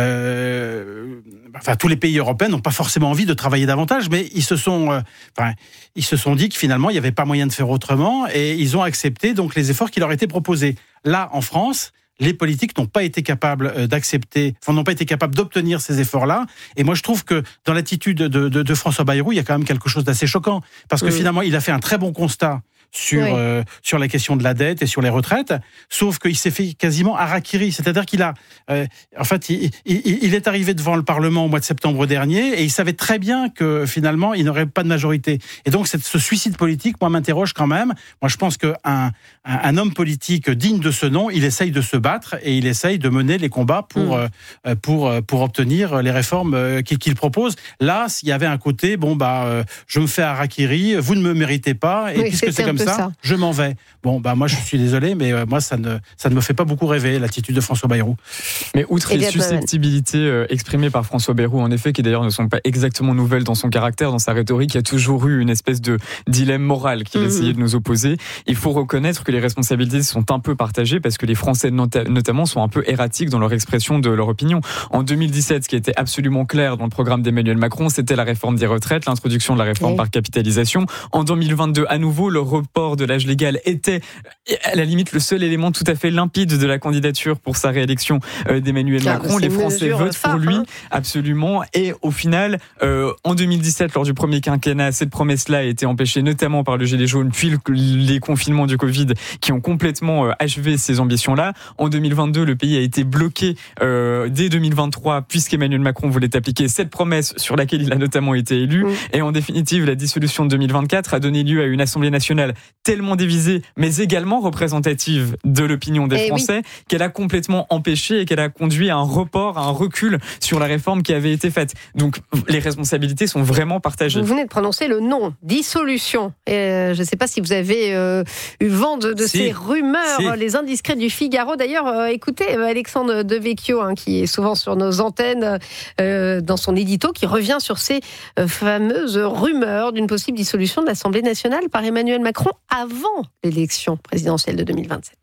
euh, enfin tous les pays européens n'ont pas forcément envie de travailler davantage, mais ils se sont, euh, enfin, ils se sont dit que finalement il n'y avait pas moyen de faire autrement, et ils ont accepté donc les efforts qui leur étaient proposés. Là, en France, les politiques n'ont pas été capables d'accepter, enfin n'ont pas été capables d'obtenir ces efforts-là. Et moi, je trouve que dans l'attitude de, de, de François Bayrou, il y a quand même quelque chose d'assez choquant, parce que oui. finalement, il a fait un très bon constat sur oui. euh, sur la question de la dette et sur les retraites, sauf qu'il s'est fait quasiment harakiri, c'est-à-dire qu'il a, euh, en fait, il, il, il est arrivé devant le Parlement au mois de septembre dernier et il savait très bien que finalement, il n'aurait pas de majorité. Et donc, cette, ce suicide politique, moi, m'interroge quand même. Moi, je pense qu'un un, un homme politique digne de ce nom, il essaye de se battre et il essaye de mener les combats pour mmh. euh, pour pour obtenir les réformes qu'il, qu'il propose. Là, s'il y avait un côté, bon bah, euh, je me fais harakiri, vous ne me méritez pas, et oui, puisque c'est comme ça, ça, je m'en vais. Bon, bah moi je suis désolé, mais euh, moi ça ne ça ne me fait pas beaucoup rêver l'attitude de François Bayrou. Mais outre les susceptibilités euh, exprimées par François Bayrou, en effet, qui d'ailleurs ne sont pas exactement nouvelles dans son caractère, dans sa rhétorique, il y a toujours eu une espèce de dilemme moral qu'il mmh. essayait de nous opposer. Il faut reconnaître que les responsabilités sont un peu partagées parce que les Français nota- notamment sont un peu erratiques dans leur expression de leur opinion. En deux mille dix-sept, ce qui était absolument clair dans le programme d'Emmanuel Macron, c'était la réforme des retraites, l'introduction de la réforme oui. par capitalisation. En deux mille vingt-deux, à nouveau, le report de l'âge légal était à la limite le seul élément tout à fait limpide de la candidature pour sa réélection euh, d'Emmanuel ah, Macron. Les Français votent phare, pour lui, hein. absolument. Et au final, euh, en deux mille dix-sept, lors du premier quinquennat, cette promesse-là a été empêchée notamment par le gilet jaune, puis le, les confinements du Covid qui ont complètement euh, achevé ces ambitions-là. En deux mille vingt-deux, le pays a été bloqué euh, dès deux mille vingt-trois, puisqu'Emmanuel Macron voulait appliquer cette promesse sur laquelle il a notamment été élu. Mmh. Et en définitive, la dissolution de deux mille vingt-quatre a donné lieu à une Assemblée nationale tellement divisée, mais également représentative de l'opinion des eh Français, oui. qu'elle a complètement empêché et qu'elle a conduit à un report, à un recul sur la réforme qui avait été faite. Donc, les responsabilités sont vraiment partagées. Vous venez de prononcer le nom, dissolution. Et euh, je ne sais pas si vous avez euh, eu vent de, de si. ces rumeurs, si. les indiscrets du Figaro. D'ailleurs, euh, écoutez, Alexandre Devecchio, hein, qui est souvent sur nos antennes, euh, dans son édito, qui revient sur ces euh, fameuses rumeurs d'une possible dissolution de l'Assemblée nationale par Emmanuel Macron avant l'élection présidentielle de deux mille vingt-sept.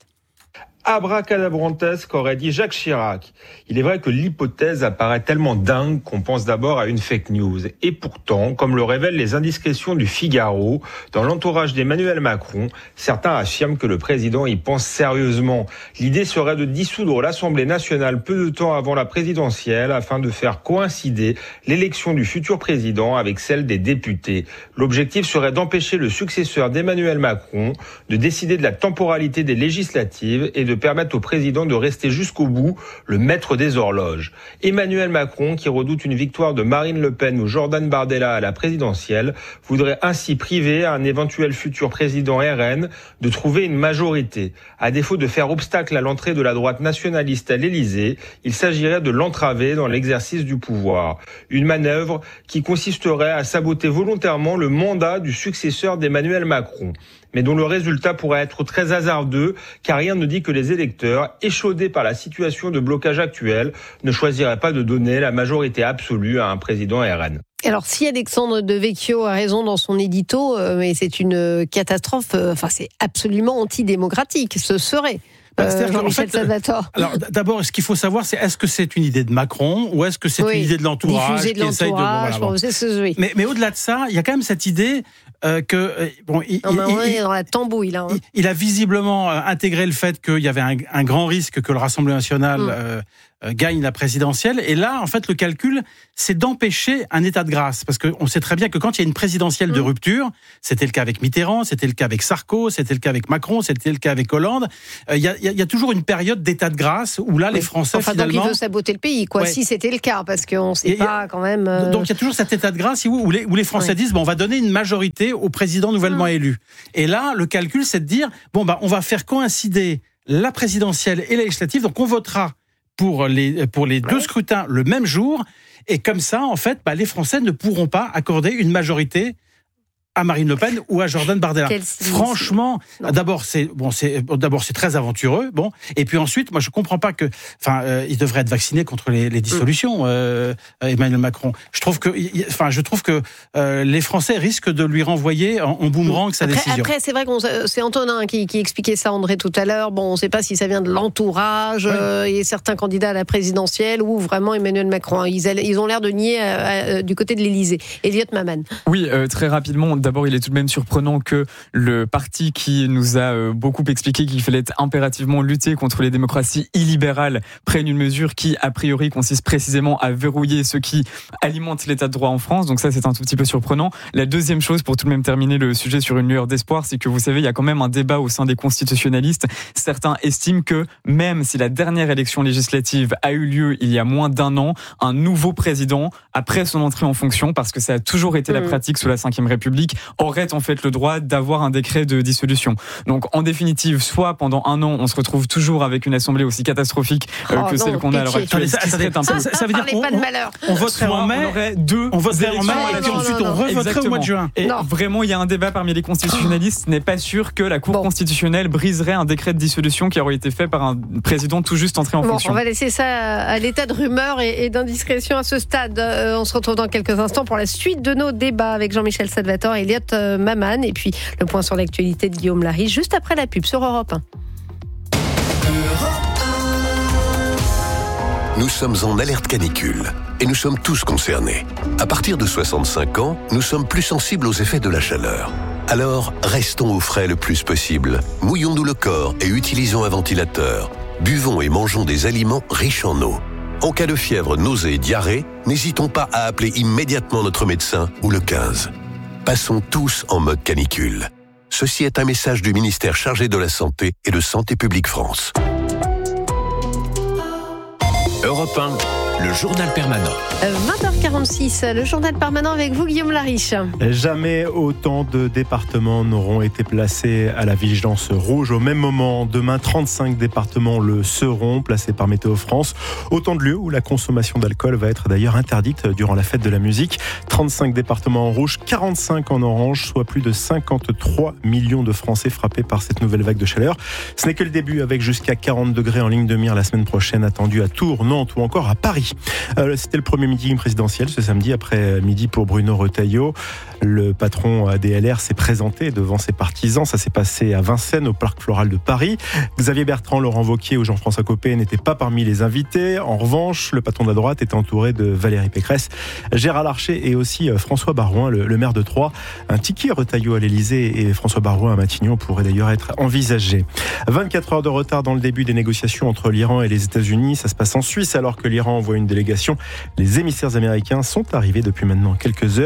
Abracadabrantesque, aurait dit Jacques Chirac. Il est vrai que l'hypothèse apparaît tellement dingue qu'on pense d'abord à une fake news. Et pourtant, comme le révèlent les indiscrétions du Figaro, dans l'entourage d'Emmanuel Macron, certains affirment que le président y pense sérieusement. L'idée serait de dissoudre l'Assemblée nationale peu de temps avant la présidentielle afin de faire coïncider l'élection du futur président avec celle des députés. L'objectif serait d'empêcher le successeur d'Emmanuel Macron de décider de la temporalité des législatives et de de permettre au président de rester jusqu'au bout le maître des horloges. Emmanuel Macron, qui redoute une victoire de Marine Le Pen ou Jordan Bardella à la présidentielle, voudrait ainsi priver à un éventuel futur président R N de trouver une majorité. À défaut de faire obstacle à l'entrée de la droite nationaliste à l'Élysée, il s'agirait de l'entraver dans l'exercice du pouvoir. Une manœuvre qui consisterait à saboter volontairement le mandat du successeur d'Emmanuel Macron, mais dont le résultat pourrait être très hasardeux, car rien ne dit que les électeurs, échaudés par la situation de blocage actuelle, ne choisiraient pas de donner la majorité absolue à un président R N. Alors, si Alexandre Devecchio a raison dans son édito, euh, mais c'est une catastrophe, euh, enfin, c'est absolument antidémocratique, ce serait. Bah, Euh, Jean-Michel en fait, Salvatore. Alors d'abord, ce qu'il faut savoir, c'est est-ce que c'est une idée de Macron ou est-ce que c'est Oui, une idée de l'entourage diffusée de qui essaye de. l'entourage, Bon, voilà, bon. c'est ce, oui. Mais, mais au-delà de ça, il y a quand même cette idée euh, que euh, bon, il, Non, mais il- on est il- dans la tambouille là. hein. il- il a visiblement euh, intégré le fait qu'il y avait un, un grand risque que le Rassemblement national Mm. euh, euh, gagne la présidentielle. Et là, en fait, le calcul, c'est d'empêcher un état de grâce, parce qu'on sait très bien que quand il y a une présidentielle de Mm. rupture, c'était le cas avec Mitterrand, c'était le cas avec Sarko, c'était le cas avec Macron, c'était le cas avec Hollande. euh, Il y, a, il y a- il y a toujours une période d'état de grâce où là, les Oui. Français Enfin, donc finalement. il veut saboter le pays, quoi. Ouais. Si c'était le cas, parce qu'on ne sait Et- pas quand même. euh, Donc il y a toujours cet état de grâce où les, où les Français Ouais. disent bon, on va donner une majorité au président nouvellement élu. Et là, le calcul, c'est de dire bon, bah, on va faire coïncider la présidentielle et la législative, donc on votera pour les, pour les deux scrutins le même jour. Et comme ça, en fait, bah, les Français ne pourront pas accorder une majorité à Marine Le Pen ou à Jordan Bardella. Quel cynisme. Franchement, d'abord c'est bon, c'est d'abord c'est très aventureux, bon, et puis ensuite, moi je comprends pas que, enfin, euh, il devrait être vacciné contre les, les dissolutions, euh, Emmanuel Macron. Je trouve que, il- enfin, je trouve que euh, les Français risquent de lui renvoyer en, en boomerang sa Après, décision. après, c'est vrai qu'on c'est Antonin qui, qui expliquait ça, André, tout à l'heure. Bon, on ne sait pas si ça vient de l'entourage Ouais. euh, et certains candidats à la présidentielle ou vraiment Emmanuel Macron. Ils, a- ils ont l'air de nier euh, euh, du côté de l'Élysée. Elliot Maman. Oui, euh, très rapidement. D'abord, il est tout de même surprenant que le parti qui nous a euh, beaucoup expliqué qu'il fallait impérativement lutter contre les démocraties illibérales prenne une mesure qui, a priori, consiste précisément à verrouiller ce qui alimente l'état de droit en France. Donc ça, c'est un tout petit peu surprenant. La deuxième chose, pour tout de même terminer le sujet sur une lueur d'espoir, c'est que vous savez, il y a quand même un débat au sein des constitutionnalistes. Certains estiment que même si la dernière élection législative a eu lieu il y a moins d'un an, un nouveau président, après son entrée en fonction, parce que ça a toujours été la Mmh. pratique sous la cinquième République, aurait en fait le droit d'avoir un décret de dissolution. Donc en définitive, soit pendant un an, on se retrouve toujours avec une assemblée aussi catastrophique euh, Oh que non, celle qu'on a à l'heure pitié. actuelle, ce qui serait un Ça- peu... ça- ça veut dire Parlez qu'on pas de on- malheur. on voterait Soit en mai, on aurait deux on voterait en mai, élections à la et puis suite. ensuite on non, non. revoterait au Exactement. mois de juin. Et Non. vraiment, il y a un débat parmi les constitutionnalistes. Ce n'est pas sûr que la Cour Bon. constitutionnelle briserait un décret de dissolution qui aurait été fait par un président tout juste entré en Bon, fonction. on va laisser ça à l'état de rumeur et, et d'indiscrétion à ce stade. Euh, on se retrouve dans quelques instants pour la suite de nos débats avec Jean-Michel Salvatore et Elliot euh, Maman. Et puis le point sur l'actualité de Guillaume Larry juste après la pub sur Europe un. Nous sommes en alerte canicule et nous sommes tous concernés. À partir de soixante-cinq ans, nous sommes plus sensibles aux effets de la chaleur. Alors, restons au frais le plus possible. Mouillons-nous le corps et utilisons un ventilateur. Buvons et mangeons des aliments riches en eau. En cas de fièvre, nausée et diarrhée, n'hésitons pas à appeler immédiatement notre médecin ou le quinze. Passons tous en mode canicule. Ceci est un message du ministère chargé de la Santé et de Santé publique France. Europe un, le journal permanent. vingt heures quarante-six, le journal permanent avec vous, Guillaume Lariche. Jamais autant de départements n'auront été placés à la vigilance rouge au même moment. Demain, trente-cinq départements le seront, placés par Météo France. Autant de lieux où la consommation d'alcool va être d'ailleurs interdite durant la fête de la musique. trente-cinq départements en rouge, quarante-cinq en orange, soit plus de cinquante-trois millions de Français frappés par cette nouvelle vague de chaleur. Ce n'est que le début, avec jusqu'à quarante degrés en ligne de mire la semaine prochaine, attendu à Tours, Nantes ou encore à Paris. Euh, c'était le premier meeting présidentiel ce samedi après midi pour Bruno Retailleau. Le patron D L R s'est présenté devant ses partisans. Ça s'est passé à Vincennes, au Parc Floral de Paris. Xavier Bertrand, Laurent Wauquiez ou Jean-François Copé n'étaient pas parmi les invités. En revanche, le patron de la droite était entouré de Valérie Pécresse, Gérard Larcher et aussi François Barouin, le, le maire de Troyes. Un ticket Retailleau à l'Élysée et François Barouin à Matignon pourrait d'ailleurs être envisagé. vingt-quatre heures de retard dans le début des négociations entre l'Iran et les États-Unis. Ça se passe en Suisse alors que l'Iran envoie une délégation. Les émissaires américains sont arrivés depuis maintenant quelques heures.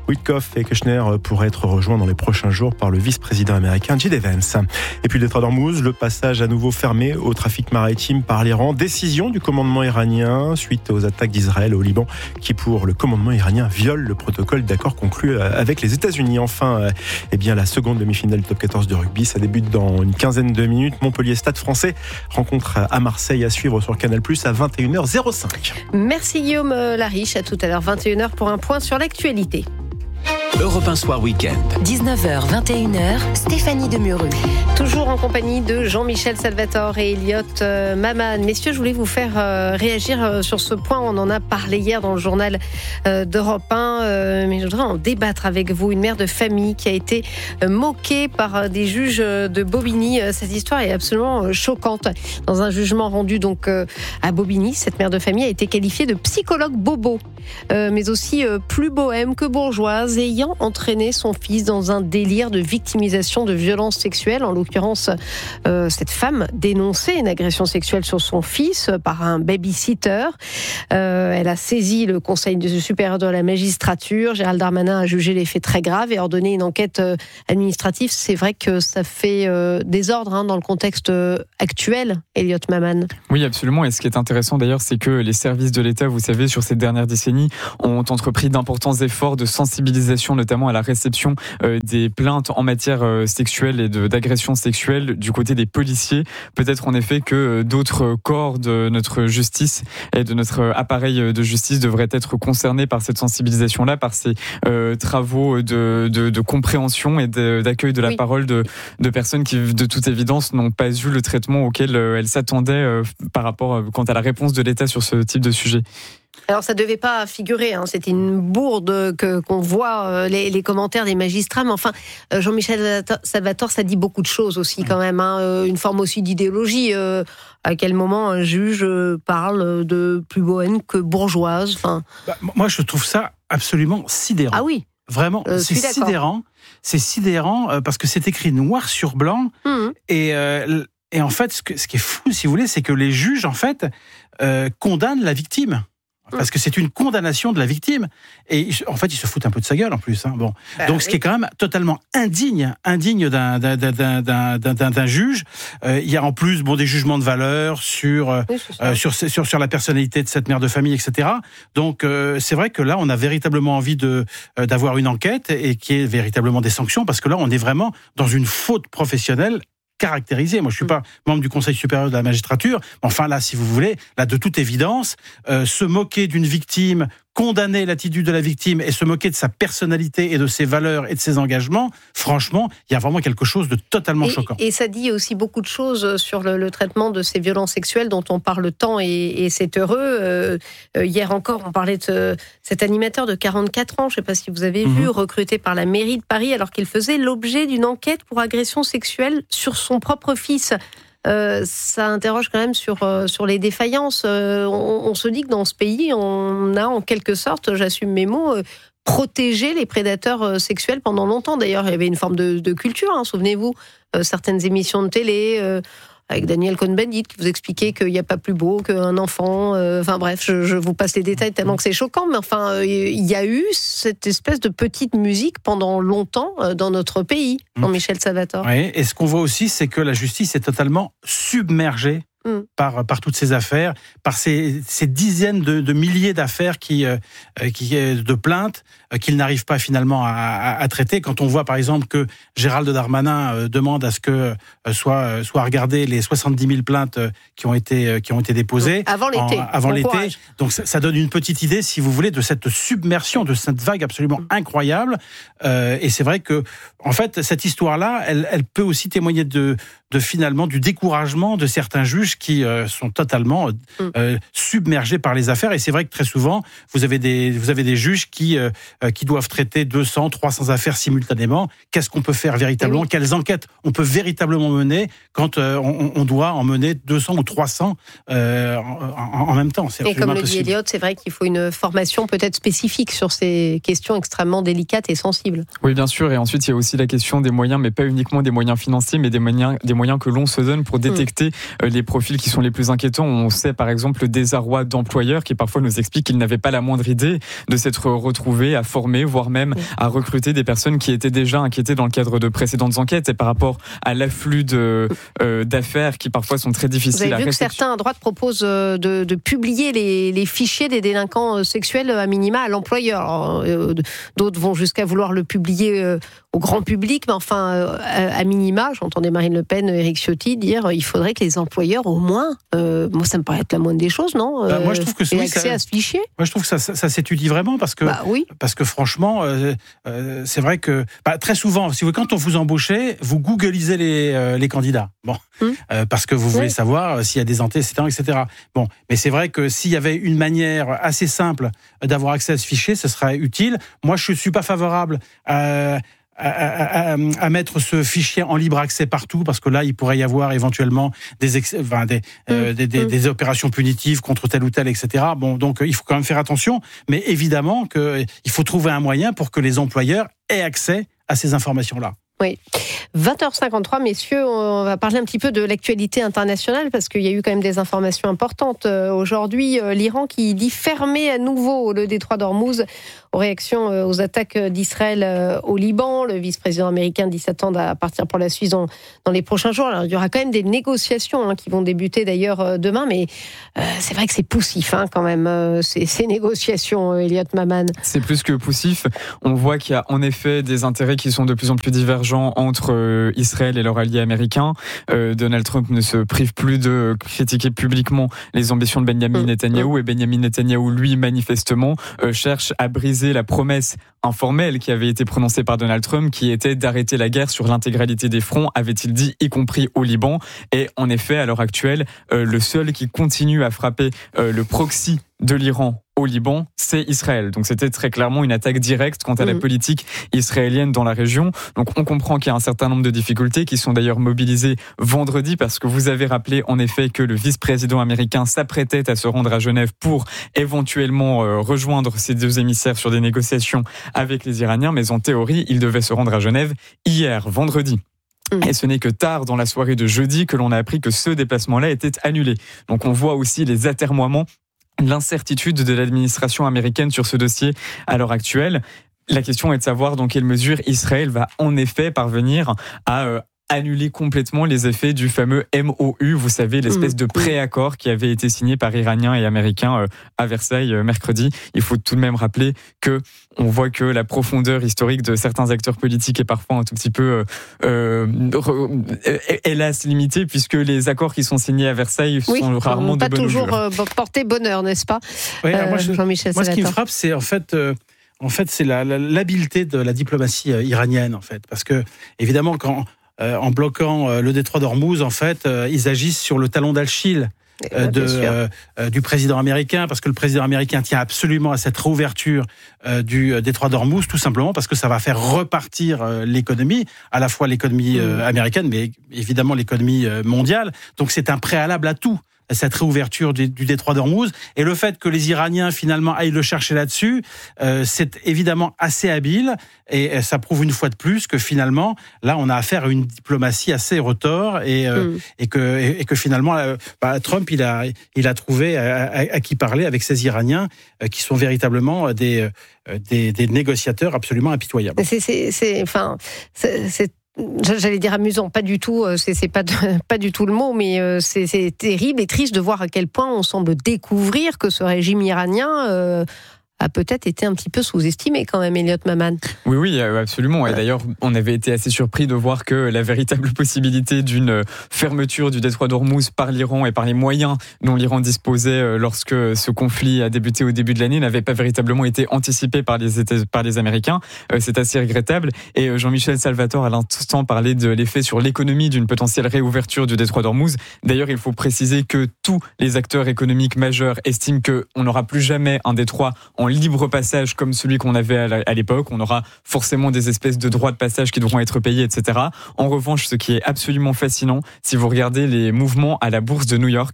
Witkoff et Kushner pourraient être rejoints dans les prochains jours par le vice-président américain J D Vance. Et puis détroit d'Ormuz, le passage à nouveau fermé au trafic maritime par l'Iran. Décision du commandement iranien suite aux attaques d'Israël au Liban qui, pour le commandement iranien, viole le protocole d'accord conclu avec les États-Unis. Enfin, eh bien, la seconde demi-finale du top quatorze de rugby, ça débute dans une quinzaine de minutes. Montpellier Stade Français rencontre à Marseille à suivre sur Canal plus, à vingt et une heures cinq. Merci Guillaume Lariche, à tout à l'heure vingt et une heures pour un point sur l'actualité. Europe un Soir Week-end. dix-neuf heures, vingt et une heures, Stéphanie Demuru. Toujours en compagnie de Jean-Michel Salvatore et Elliot euh, Maman. Messieurs, je voulais vous faire euh, réagir euh, sur ce point. On en a parlé hier dans le journal euh, d'Europe un, euh, mais je voudrais en débattre avec vous. Une mère de famille qui a été euh, moquée par euh, des juges euh, de Bobigny. Euh, cette histoire est absolument euh, choquante. Dans un jugement rendu donc euh, à Bobigny, cette mère de famille a été qualifiée de psychologue bobo, euh, mais aussi euh, plus bohème que bourgeoise, ayant entraîné son fils dans un délire de victimisation de violences sexuelles. En l'occurrence, euh, cette femme dénonçait une agression sexuelle sur son fils par un baby-sitter. Euh, elle a saisi le Conseil supérieur de la magistrature. Gérald Darmanin a jugé les faits très graves et ordonné une enquête administrative. C'est vrai que ça fait euh, désordre hein, dans le contexte actuel, Elliot Maman. Oui, absolument. Et ce qui est intéressant d'ailleurs, c'est que les services de l'État, vous savez, sur ces dernières décennies, ont entrepris d'importants efforts de sensibilisation, notamment à la réception euh, des plaintes en matière euh, sexuelle et de, d'agression sexuelle du côté des policiers. Peut-être en effet que euh, d'autres corps de notre justice et de notre appareil de justice devraient être concernés par cette sensibilisation-là, par ces euh, travaux de, de, de compréhension et de, d'accueil de la oui. parole de, de personnes qui, de toute évidence, n'ont pas eu le traitement auquel euh, elles s'attendaient euh, par rapport euh, quant à la réponse de l'État sur ce type de sujet. Alors ça devait pas figurer, hein. C'était une bourde que qu'on voit euh, les, les commentaires des magistrats, mais enfin euh, Jean-Michel Salvatore, ça dit beaucoup de choses aussi quand même, hein. euh, une forme aussi d'idéologie. Euh, à quel moment un juge parle de plus bohème que bourgeoise, enfin. Bah, moi je trouve ça absolument sidérant. Ah oui. Vraiment, euh, c'est sidérant. C'est sidérant euh, parce que c'est écrit noir sur blanc mmh. et euh, et en fait ce, que, ce qui est fou, si vous voulez, c'est que les juges en fait euh, condamnent la victime. Parce que c'est une condamnation de la victime. Et en fait, ils se foutent un peu de sa gueule en plus. Hein. Bon. Bah, Donc, ce oui. qui est quand même totalement indigne, indigne d'un, d'un, d'un, d'un, d'un, d'un juge. Euh, il y a en plus bon, des jugements de valeur sur, oui, euh, sur, sur, sur la personnalité de cette mère de famille, et cetera. Donc, euh, c'est vrai que là, on a véritablement envie de, euh, d'avoir une enquête et qu'il y ait véritablement des sanctions. Parce que là, on est vraiment dans une faute professionnelle caractérisé. Moi, je suis pas membre du Conseil supérieur de la magistrature. Enfin, là, si vous voulez, là, de toute évidence, euh, se moquer d'une victime, condamner l'attitude de la victime et se moquer de sa personnalité et de ses valeurs et de ses engagements, franchement, il y a vraiment quelque chose de totalement et, choquant. Et ça dit aussi beaucoup de choses sur le, le traitement de ces violences sexuelles dont on parle tant et, et c'est heureux. Euh, hier encore, on parlait de ce, cet animateur de quarante-quatre ans, je ne sais pas si vous avez vu, mmh. recruté par la mairie de Paris alors qu'il faisait l'objet d'une enquête pour agression sexuelle sur son propre fils. Euh, ça interroge quand même sur, euh, sur les défaillances. Euh, on, on se dit que dans ce pays, on a en quelque sorte, j'assume mes mots, euh, protégé les prédateurs euh, sexuels pendant longtemps. D'ailleurs, il y avait une forme de, de culture, hein, souvenez-vous, euh, certaines émissions de télé... Euh, avec Daniel Cohn-Bendit, qui vous expliquait qu'il n'y a pas plus beau qu'un enfant. Euh, enfin bref, je, je vous passe les détails tellement que c'est choquant, mais enfin, euh, il y a eu cette espèce de petite musique pendant longtemps euh, dans notre pays, Jean-Michel Salvatore. Oui, et ce qu'on voit aussi, c'est que la justice est totalement submergée Mm. Par, par toutes ces affaires, par ces, ces dizaines de, de milliers d'affaires qui, euh, qui, de plaintes euh, qu'ils n'arrivent pas finalement à, à, à traiter. Quand on voit par exemple que Gérald Darmanin euh, demande à ce que euh, soit, soit regardées les soixante-dix mille plaintes euh, qui ont été, euh, qui ont été déposées. Donc, avant l'été. En, avant bon l'été. Courage. Donc ça, ça donne une petite idée, si vous voulez, de cette submersion, de cette vague absolument mm. incroyable. Euh, et c'est vrai que, en fait, cette histoire-là, elle, elle peut aussi témoigner de, de finalement du découragement de certains juges qui euh, sont totalement euh, submergés par les affaires. Et c'est vrai que très souvent, vous avez des, vous avez des juges qui, euh, qui doivent traiter deux cents, trois cents affaires simultanément. Qu'est-ce qu'on peut faire véritablement ? Oui. Quelles enquêtes on peut véritablement mener quand euh, on, on doit en mener deux cents ou trois cents euh, en, en même temps ? C'est et comme le dit Elliot, c'est vrai qu'il faut une formation peut-être spécifique sur ces questions extrêmement délicates et sensibles. Oui, bien sûr. Et ensuite, il y a aussi la question des moyens, mais pas uniquement des moyens financiers, mais des moyens, des moyens moyens que l'on se donne pour détecter mmh. les profils qui sont les plus inquiétants. On sait par exemple le désarroi d'employeurs qui parfois nous expliquent qu'ils n'avaient pas la moindre idée de s'être retrouvés à former, voire même mmh. à recruter des personnes qui étaient déjà inquiétées dans le cadre de précédentes enquêtes et par rapport à l'afflux de, euh, d'affaires qui parfois sont très difficiles Vous avez à vu réceptionner. que certains à droite proposent de, de publier les, les fichiers des délinquants sexuels à minima à l'employeur. Alors, euh, d'autres vont jusqu'à vouloir le publier euh, au grand public, mais enfin, euh, à minima, j'entendais Marine Le Pen, Éric Ciotti dire euh, il faudrait que les employeurs, au moins, euh, moi ça me paraît être la moindre des choses, non euh, bah, Moi je trouve que aient oui, accès ça, à ce fichier. Moi je trouve que ça, ça, ça s'étudie vraiment parce que, bah, oui. parce que franchement, euh, euh, c'est vrai que bah, très souvent, si vous, quand on vous embauchez, vous googlisez les, euh, les candidats. Bon, hum. euh, parce que vous voulez oui. savoir euh, s'il y a des antécédents, et cetera. Bon, mais c'est vrai que s'il y avait une manière assez simple d'avoir accès à ce fichier, ce serait utile. Moi, je ne suis pas favorable à, à, à, à mettre ce fichier en libre accès partout, parce que là, il pourrait y avoir éventuellement des, ex, enfin, des, mmh. euh, des, des, mmh. des opérations punitives contre tel ou tel, et cetera. Bon, donc il faut quand même faire attention, mais évidemment qu'il faut trouver un moyen pour que les employeurs aient accès à ces informations-là. Oui. vingt heures cinquante-trois, messieurs, on va parler un petit peu de l'actualité internationale parce qu'il y a eu quand même des informations importantes. Aujourd'hui, l'Iran qui dit fermer à nouveau le détroit d'Ormuz en réaction aux attaques d'Israël au Liban. Le vice-président américain dit s'attendre à partir pour la Suisse dans, dans les prochains jours. Alors, il y aura quand même des négociations hein, qui vont débuter d'ailleurs demain, mais euh, c'est vrai que c'est poussif hein, quand même, euh, ces, ces négociations, Elliot Maman. C'est plus que poussif. On voit qu'il y a en effet des intérêts qui sont de plus en plus divergents entre euh, Israël et leur allié américain. Euh, Donald Trump ne se prive plus de critiquer publiquement les ambitions de Benjamin mmh. Netanyahou, et Benjamin Netanyahou, lui, manifestement, euh, cherche à briser la promesse informelle qui avait été prononcée par Donald Trump, qui était d'arrêter la guerre sur l'intégralité des fronts, avait-il dit, y compris au Liban. Et en effet, à l'heure actuelle, euh, le seul qui continue à frapper euh, le proxy de l'Iran au Liban, c'est Israël. Donc c'était très clairement une attaque directe quant à la politique israélienne dans la région. Donc on comprend qu'il y a un certain nombre de difficultés qui sont d'ailleurs mobilisées vendredi, parce que vous avez rappelé en effet que le vice-président américain s'apprêtait à se rendre à Genève pour éventuellement euh, rejoindre ces deux émissaires sur des négociations avec les Iraniens, mais en théorie, il devait se rendre à Genève hier, vendredi. Et ce n'est que tard dans la soirée de jeudi que l'on a appris que ce déplacement-là était annulé. Donc on voit aussi les atermoiements, l'incertitude de l'administration américaine sur ce dossier à l'heure actuelle. La question est de savoir dans quelle mesure Israël va en effet parvenir à euh, annuler complètement les effets du fameux M O U, vous savez, l'espèce de préaccord qui avait été signé par Iraniens et Américains euh, à Versailles euh, mercredi. Il faut tout de même rappeler que on voit que la profondeur historique de certains acteurs politiques est parfois un tout petit peu, euh, euh, hélas, limitée, puisque les accords qui sont signés à Versailles oui, sont rarement de bonne augure. Pas toujours euh, porté bonheur, n'est-ce pas, oui, euh, moi, je, Jean-Michel Moi, ce qui me Salatin. frappe, c'est en fait... Euh, En fait, c'est la, la, l'habileté de la diplomatie euh, iranienne, en fait, parce que évidemment, quand euh, en bloquant euh, le détroit d'Ormuz, en fait, euh, ils agissent sur le talon d'Achille euh, de, euh, euh, du président américain, parce que le président américain tient absolument à cette réouverture euh, du euh, détroit d'Ormuz, tout simplement parce que ça va faire repartir euh, l'économie, à la fois l'économie euh, américaine, mais évidemment l'économie euh, mondiale. Donc c'est un préalable à tout, cette réouverture du, du détroit d'Ormuz. Et le fait que les Iraniens, finalement, aillent le chercher là-dessus, euh, c'est évidemment assez habile. Et ça prouve une fois de plus que, finalement, là, on a affaire à une diplomatie assez retors. Et, euh, mm. et, que, et, et que, finalement, euh, bah, Trump, il a, il a trouvé à, à, à qui parler avec ces Iraniens, euh, qui sont véritablement des, euh, des, des négociateurs absolument impitoyables. C'est... c'est, c'est enfin, c'est, c'est... J'allais dire amusant, pas du tout, c'est, c'est pas, de, pas du tout le mot, mais c'est, c'est terrible et triste de voir à quel point on semble découvrir que ce régime iranien euh, a peut-être été un petit peu sous-estimé quand même, Elliot Maman. Oui, oui, absolument. Et d'ailleurs, on avait été assez surpris de voir que la véritable possibilité d'une fermeture du détroit d'Ormuz par l'Iran et par les moyens dont l'Iran disposait lorsque ce conflit a débuté au début de l'année n'avait pas véritablement été anticipée par les, États, par les Américains. C'est assez regrettable. Et Jean-Michel Salvatore, à l'instant, parlait de l'effet sur l'économie d'une potentielle réouverture du détroit d'Ormuz. D'ailleurs, il faut préciser que tous les acteurs économiques majeurs estiment qu'on n'aura plus jamais un détroit en libre passage comme celui qu'on avait à l'époque. On aura forcément des espèces de droits de passage qui devront être payés, et cetera. En revanche, ce qui est absolument fascinant, si vous regardez les mouvements à la bourse de New York,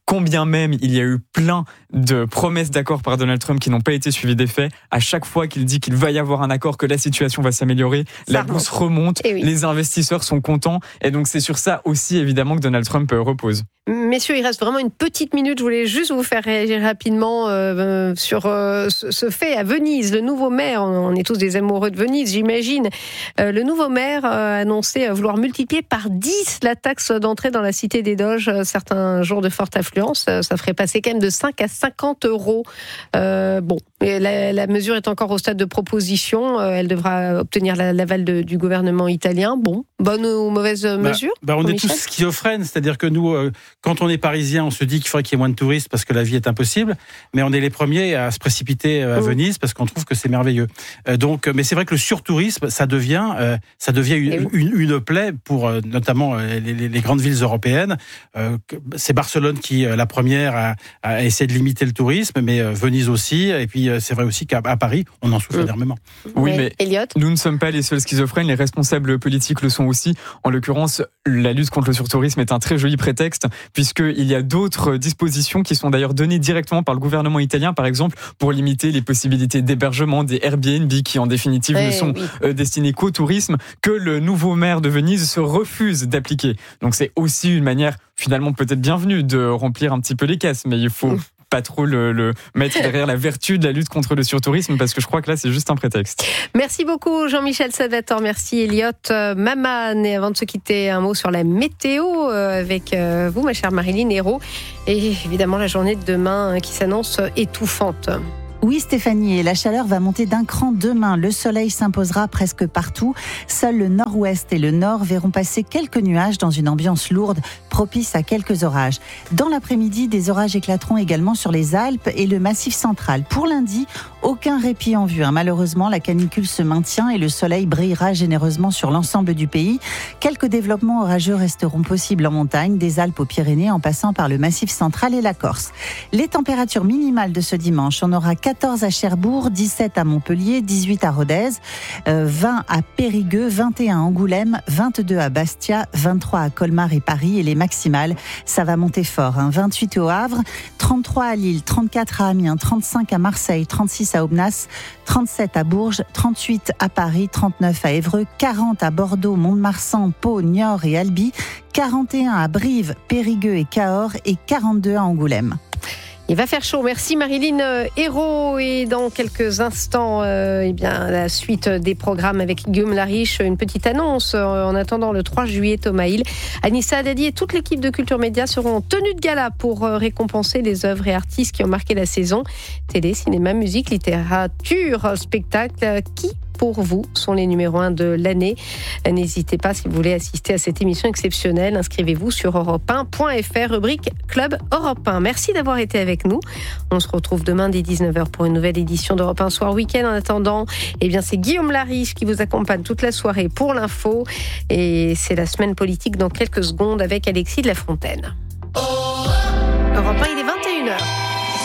combien même il y a eu plein de promesses d'accord par Donald Trump qui n'ont pas été suivies d'effet, à chaque fois qu'il dit qu'il va y avoir un accord, que la situation va s'améliorer, ça la bourse remonte, oui. Les investisseurs sont contents, et donc c'est sur ça aussi évidemment que Donald Trump repose. Messieurs, il reste vraiment une petite minute. Je voulais juste vous faire réagir rapidement euh, sur euh, ce fait à Venise. Le nouveau maire, on est tous des amoureux de Venise, j'imagine. Euh, le nouveau maire a annoncé vouloir multiplier par dix la taxe d'entrée dans la cité des Doges certains jours de forte affluence. Ça ferait passer quand même de cinq à cinquante euros. Euh, bon, la, la mesure est encore au stade de proposition. Elle devra obtenir la, l'aval de, du gouvernement italien. Bon, bonne ou mauvaise bah, mesure bah On est Michel tous schizophrènes, c'est-à-dire que nous... Euh, Quand on est parisien, on se dit qu'il faudrait qu'il y ait moins de touristes parce que la vie est impossible, mais on est les premiers à se précipiter à Venise parce qu'on trouve que c'est merveilleux. Donc, mais c'est vrai que le surtourisme, ça devient, ça devient une, une, une plaie pour notamment les, les, les grandes villes européennes. C'est Barcelone qui, la première, a, a essayé de limiter le tourisme, mais Venise aussi. Et puis, c'est vrai aussi qu'à à Paris, on en souffre mmh. énormément. Oui, mais Elliot, nous ne sommes pas les seuls schizophrènes. Les responsables politiques le sont aussi. En l'occurrence, la lutte contre le surtourisme est un très joli prétexte, puisqu'il y a d'autres dispositions qui sont d'ailleurs données directement par le gouvernement italien, par exemple, pour limiter les possibilités d'hébergement des Airbnb, qui en définitive ouais, ne sont oui. destinés qu'au tourisme, que le nouveau maire de Venise se refuse d'appliquer. Donc c'est aussi une manière, finalement peut-être bienvenue, de remplir un petit peu les caisses, mais il faut... Mmh. pas trop le, le mettre derrière la vertu de la lutte contre le surtourisme, parce que je crois que là c'est juste un prétexte. Merci beaucoup Jean-Michel Salvatore, merci Elliot Maman. Et avant de se quitter, un mot sur la météo avec vous ma chère Marilyn Hérault, et évidemment la journée de demain qui s'annonce étouffante. Oui Stéphanie, et la chaleur va monter d'un cran demain. Le soleil s'imposera presque partout. Seul le nord-ouest et le nord verront passer quelques nuages dans une ambiance lourde, propice à quelques orages. Dans l'après-midi, des orages éclateront également sur les Alpes et le Massif central. Pour lundi, aucun répit en vue. Malheureusement, la canicule se maintient et le soleil brillera généreusement sur l'ensemble du pays. Quelques développements orageux resteront possibles en montagne, des Alpes aux Pyrénées en passant par le Massif central et la Corse. Les températures minimales de ce dimanche, on aura quatorze à Cherbourg, dix-sept à Montpellier, dix-huit à Rodez, euh, vingt à Périgueux, vingt et un à Angoulême, vingt-deux à Bastia, vingt-trois à Colmar et Paris. Et les maximales, ça va monter fort. Hein. vingt-huit au Havre, trente-trois à Lille, trente-quatre à Amiens, trente-cinq à Marseille, trente-six à Aubenas, trente-sept à Bourges, trente-huit à Paris, trente-neuf à Évreux, quarante à Bordeaux, Mont-de-Marsan, Pau, Niort et Albi, quarante et un à Brive, Périgueux et Cahors et quarante-deux à Angoulême. Il va faire chaud. Merci Marilyn Hérault. Et dans quelques instants, euh, eh bien, la suite des programmes avec Guillaume Lariche. Une petite annonce. En attendant le trois juillet, Thomas Hill, Anissa Haddadi et toute l'équipe de Culture Média seront en tenue de gala pour récompenser les œuvres et artistes qui ont marqué la saison. Télé, cinéma, musique, littérature, spectacle. Qui pour vous sont les numéros un de l'année? N'hésitez pas, si vous voulez assister à cette émission exceptionnelle, inscrivez-vous sur europe un point f r, rubrique Club Europe un. Merci d'avoir été avec nous. On se retrouve demain dès dix-neuf heures pour une nouvelle édition d'Europe un Soir Week-end. En attendant, eh bien, c'est Guillaume Lariche qui vous accompagne toute la soirée pour l'info. Et c'est la semaine politique dans quelques secondes avec Alexis de la Fontaine. Europe un, il est vingt et une heures.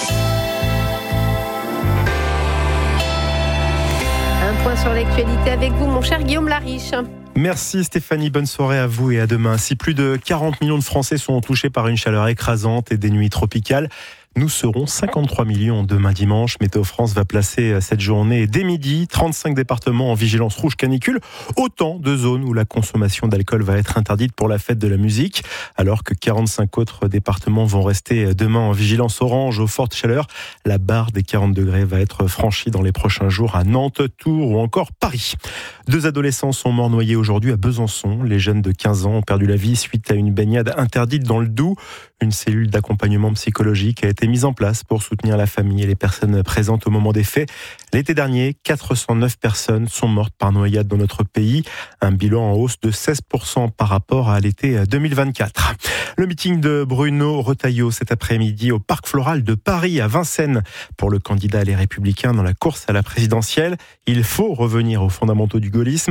Un point sur l'actualité avec vous, mon cher Guillaume Lariche. Merci Stéphanie, bonne soirée à vous et à demain. Si plus de quarante millions de Français sont touchés par une chaleur écrasante et des nuits tropicales, nous serons cinquante-trois millions demain dimanche. Météo France va placer cette journée dès midi trente-cinq départements en vigilance rouge canicule. Autant de zones où la consommation d'alcool va être interdite pour la fête de la musique. Alors que quarante-cinq autres départements vont rester demain en vigilance orange aux fortes chaleurs. La barre des quarante degrés va être franchie dans les prochains jours à Nantes, Tours ou encore Paris. Deux adolescents sont morts noyés aujourd'hui à Besançon. Les jeunes de quinze ans ont perdu la vie suite à une baignade interdite dans le Doubs. Une cellule d'accompagnement psychologique a été mise en place pour soutenir la famille et les personnes présentes au moment des faits. L'été dernier, quatre cent neuf personnes sont mortes par noyade dans notre pays. Un bilan en hausse de seize pour cent par rapport à l'été deux mille vingt-quatre. Le meeting de Bruno Retailleau cet après-midi au Parc Floral de Paris à Vincennes pour le candidat Les Républicains dans la course à la présidentielle. Il faut revenir aux fondamentaux du gaullisme.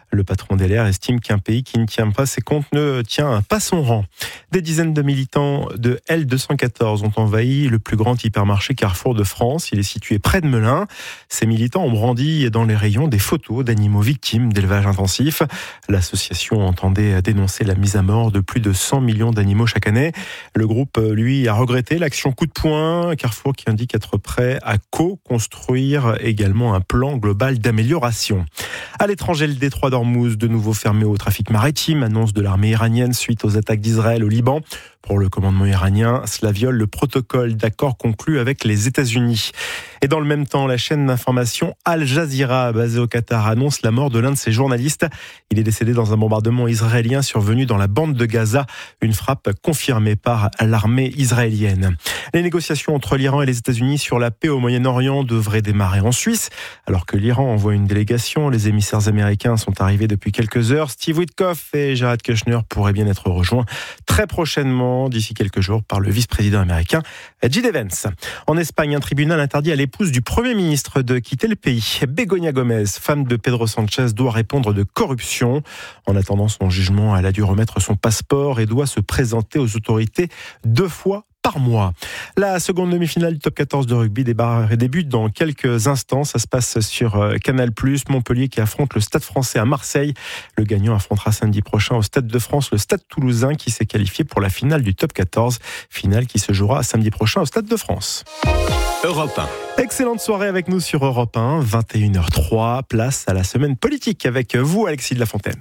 Le patron d'L R estime qu'un pays qui ne tient pas ses comptes ne tient pas son rang. Des dizaines de militants de L deux cent quatorze ont envahi le plus grand hypermarché Carrefour de France. Il est situé près de Melun. Ces militants ont brandi dans les rayons des photos d'animaux victimes d'élevage intensif. L'association entendait dénoncer la mise à mort de plus de cent millions d'animaux chaque année. Le groupe, lui, a regretté l'action coup de poing. Carrefour qui indique être prêt à co-construire également un plan global d'amélioration. À l'étranger, le détroit d'Ormuz, de nouveau fermé au trafic maritime, annonce de l'armée iranienne suite aux attaques d'Israël au Liban. Pour le commandement iranien, cela viole le protocole d'accord conclu avec les États-Unis. Et dans le même temps, la chaîne d'information Al Jazeera, basée au Qatar, annonce la mort de l'un de ses journalistes. Il est décédé dans un bombardement israélien survenu dans la bande de Gaza, une frappe confirmée par l'armée israélienne. Les négociations entre l'Iran et les États-Unis sur la paix au Moyen-Orient devraient démarrer en Suisse. Alors que l'Iran envoie une délégation, les émissaires américains sont arrivés depuis quelques heures. Steve Witkoff et Jared Kushner pourraient bien être rejoints très prochainement, d'ici quelques jours, par le vice-président américain J D Vance. En Espagne, un tribunal interdit à l'épouse du Premier ministre de quitter le pays. Begoña Gómez, femme de Pedro Sánchez, doit répondre de corruption. En attendant son jugement, elle a dû remettre son passeport et doit se présenter aux autorités deux fois par mois. La seconde demi-finale du top quatorze de rugby débute dans quelques instants. Ça se passe sur Canal plus, Montpellier qui affronte le Stade français à Marseille. Le gagnant affrontera samedi prochain au Stade de France le Stade toulousain qui s'est qualifié pour la finale du top quatorze. Finale qui se jouera samedi prochain au Stade de France. Europe un. Excellente soirée avec nous sur Europe un, vingt et une heures trois. Place à la semaine politique avec vous, Alexis de la Fontaine.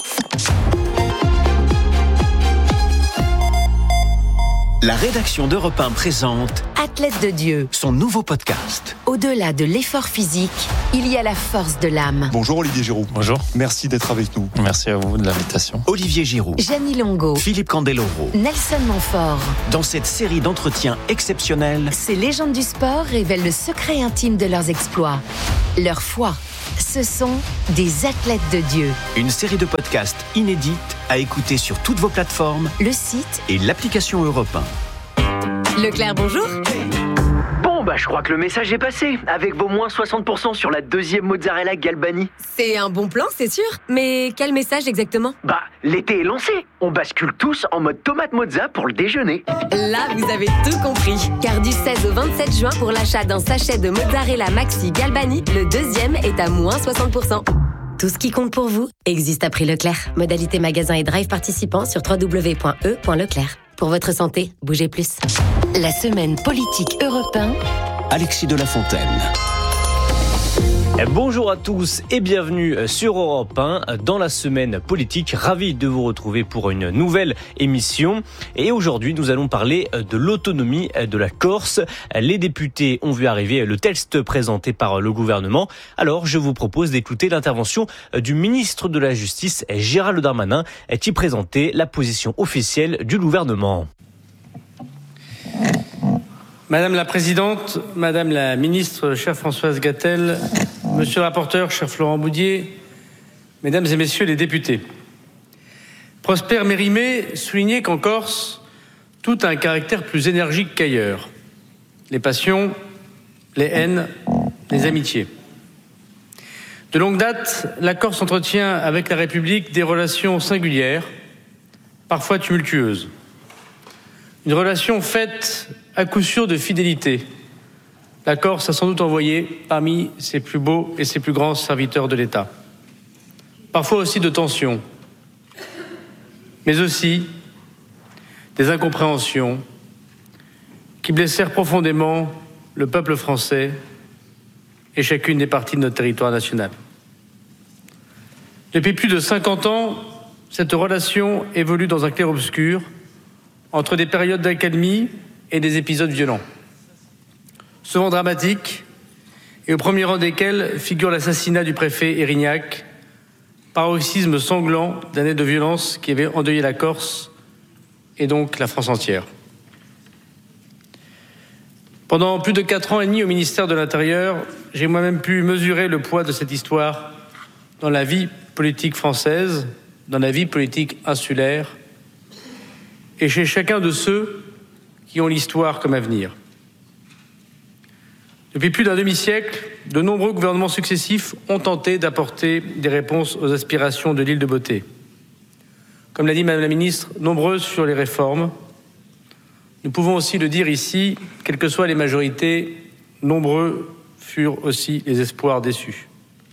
La rédaction d'Europe un présente Athlète de Dieu, son nouveau podcast. Au-delà de l'effort physique, il y a la force de l'âme. Bonjour Olivier Giroud. Bonjour. Merci d'être avec nous. Merci à vous de l'invitation. Olivier Giroud, Janie Longo, Philippe Candeloro, Nelson Montfort. Dans cette série d'entretiens exceptionnels, Ces légendes du sport révèlent le secret intime de leurs exploits, leur foi. Ce sont des athlètes de Dieu. Une série de podcasts inédites à écouter sur toutes vos plateformes, le site et l'application Europe un. Leclerc, bonjour. Bon, bah, je crois que le message est passé. Avec vos moins soixante pour cent sur la deuxième mozzarella Galbani. C'est un bon plan, c'est sûr. Mais quel message exactement ? Bah, l'été est lancé. On bascule tous en mode tomate mozza pour le déjeuner. Là, vous avez tout compris. Car du seize au vingt-sept juin, pour l'achat d'un sachet de mozzarella Maxi Galbani, le deuxième est à moins soixante pour cent. Tout ce qui compte pour vous existe à prix Leclerc. Modalité magasin et drive participants sur w w w point e point leclerc. Pour votre santé, bougez plus. La semaine politique Europe un. Alexis de la Fontaine. Bonjour à tous et bienvenue sur Europe un dans la semaine politique. Ravi de vous retrouver pour une nouvelle émission. Et aujourd'hui, nous allons parler de l'autonomie de la Corse. Les députés ont vu arriver le texte présenté par le gouvernement. Alors, je vous propose d'écouter l'intervention du ministre de la Justice, Gérald Darmanin, qui présentait la position officielle du gouvernement. Madame la Présidente, Madame la Ministre, chère Françoise Gatel, Monsieur le rapporteur, cher Florent Boudier, Mesdames et Messieurs les députés. Prosper Mérimée soulignait qu'en Corse, tout a un caractère plus énergique qu'ailleurs. Les passions, les haines, les amitiés. De longue date, la Corse entretient avec la République des relations singulières, parfois tumultueuses. Une relation faite à coup sûr de fidélité. La Corse a sans doute envoyé parmi ses plus beaux et ses plus grands serviteurs de l'État. Parfois aussi de tensions, mais aussi des incompréhensions qui blessèrent profondément le peuple français et chacune des parties de notre territoire national. Depuis plus de cinquante ans, cette relation évolue dans un clair-obscur entre des périodes d'accalmie et des épisodes violents, souvent dramatiques, et au premier rang desquels figure l'assassinat du préfet Erignac, paroxysme sanglant d'années de violence qui avait endeuillé la Corse et donc la France entière. Pendant plus de quatre ans et demi au ministère de l'Intérieur, j'ai moi-même pu mesurer le poids de cette histoire dans la vie politique française, dans la vie politique insulaire, et chez chacun de ceux qui ont l'histoire comme avenir. Depuis plus d'un demi-siècle, de nombreux gouvernements successifs ont tenté d'apporter des réponses aux aspirations de l'île de beauté. Comme l'a dit Madame la Ministre, nombreuses furent les réformes. Nous pouvons aussi le dire ici, quelles que soient les majorités, nombreux furent aussi les espoirs déçus.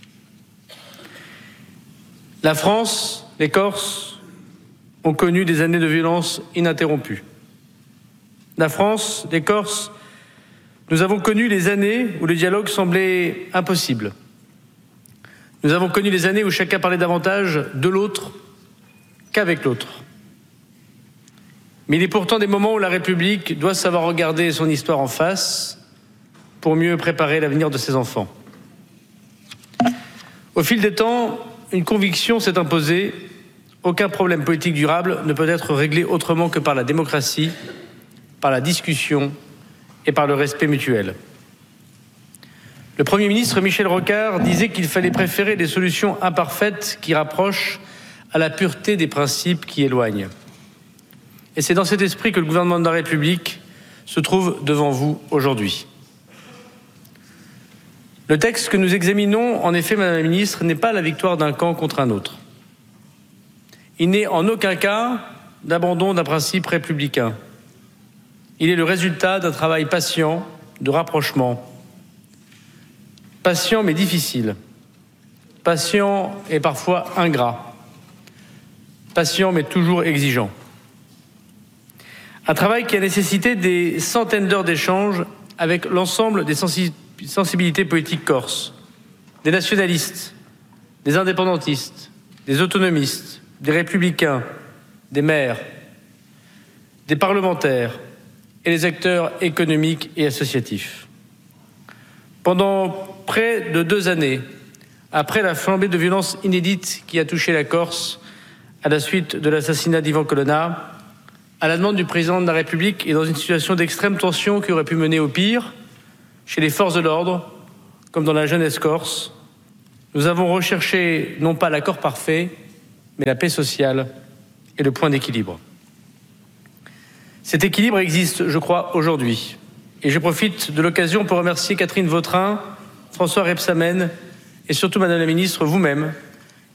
La France, les Corses, ont connu des années de violence ininterrompues. La France, les Corses, nous avons connu les années où le dialogue semblait impossible. Nous avons connu les années où chacun parlait davantage de l'autre qu'avec l'autre. Mais il est pourtant des moments où la République doit savoir regarder son histoire en face pour mieux préparer l'avenir de ses enfants. Au fil des temps, une conviction s'est imposée. Aucun problème politique durable ne peut être réglé autrement que par la démocratie, par la discussion et par le respect mutuel. Le Premier ministre Michel Rocard disait qu'il fallait préférer des solutions imparfaites qui rapprochent à la pureté des principes qui éloignent. Et c'est dans cet esprit que le gouvernement de la République se trouve devant vous aujourd'hui. Le texte que nous examinons, en effet, Madame la Ministre, n'est pas la victoire d'un camp contre un autre. Il n'est en aucun cas d'abandon d'un principe républicain. Il est le résultat d'un travail patient, de rapprochement. Patient mais difficile. Patient et parfois ingrat. Patient mais toujours exigeant. Un travail qui a nécessité des centaines d'heures d'échanges avec l'ensemble des sensibilités politiques corses, des nationalistes, des indépendantistes, des autonomistes, des républicains, des maires, des parlementaires et les acteurs économiques et associatifs. Pendant près de deux années, après la flambée de violence inédite qui a touché la Corse à la suite de l'assassinat d'Ivan Colonna, à la demande du président de la République et dans une situation d'extrême tension qui aurait pu mener au pire, chez les forces de l'ordre, comme dans la jeunesse corse, nous avons recherché non pas l'accord parfait, mais la paix sociale et le point d'équilibre. Cet équilibre existe, je crois, aujourd'hui. Et je profite de l'occasion pour remercier Catherine Vautrin, François Rebsamen et surtout, Madame la Ministre, vous-même,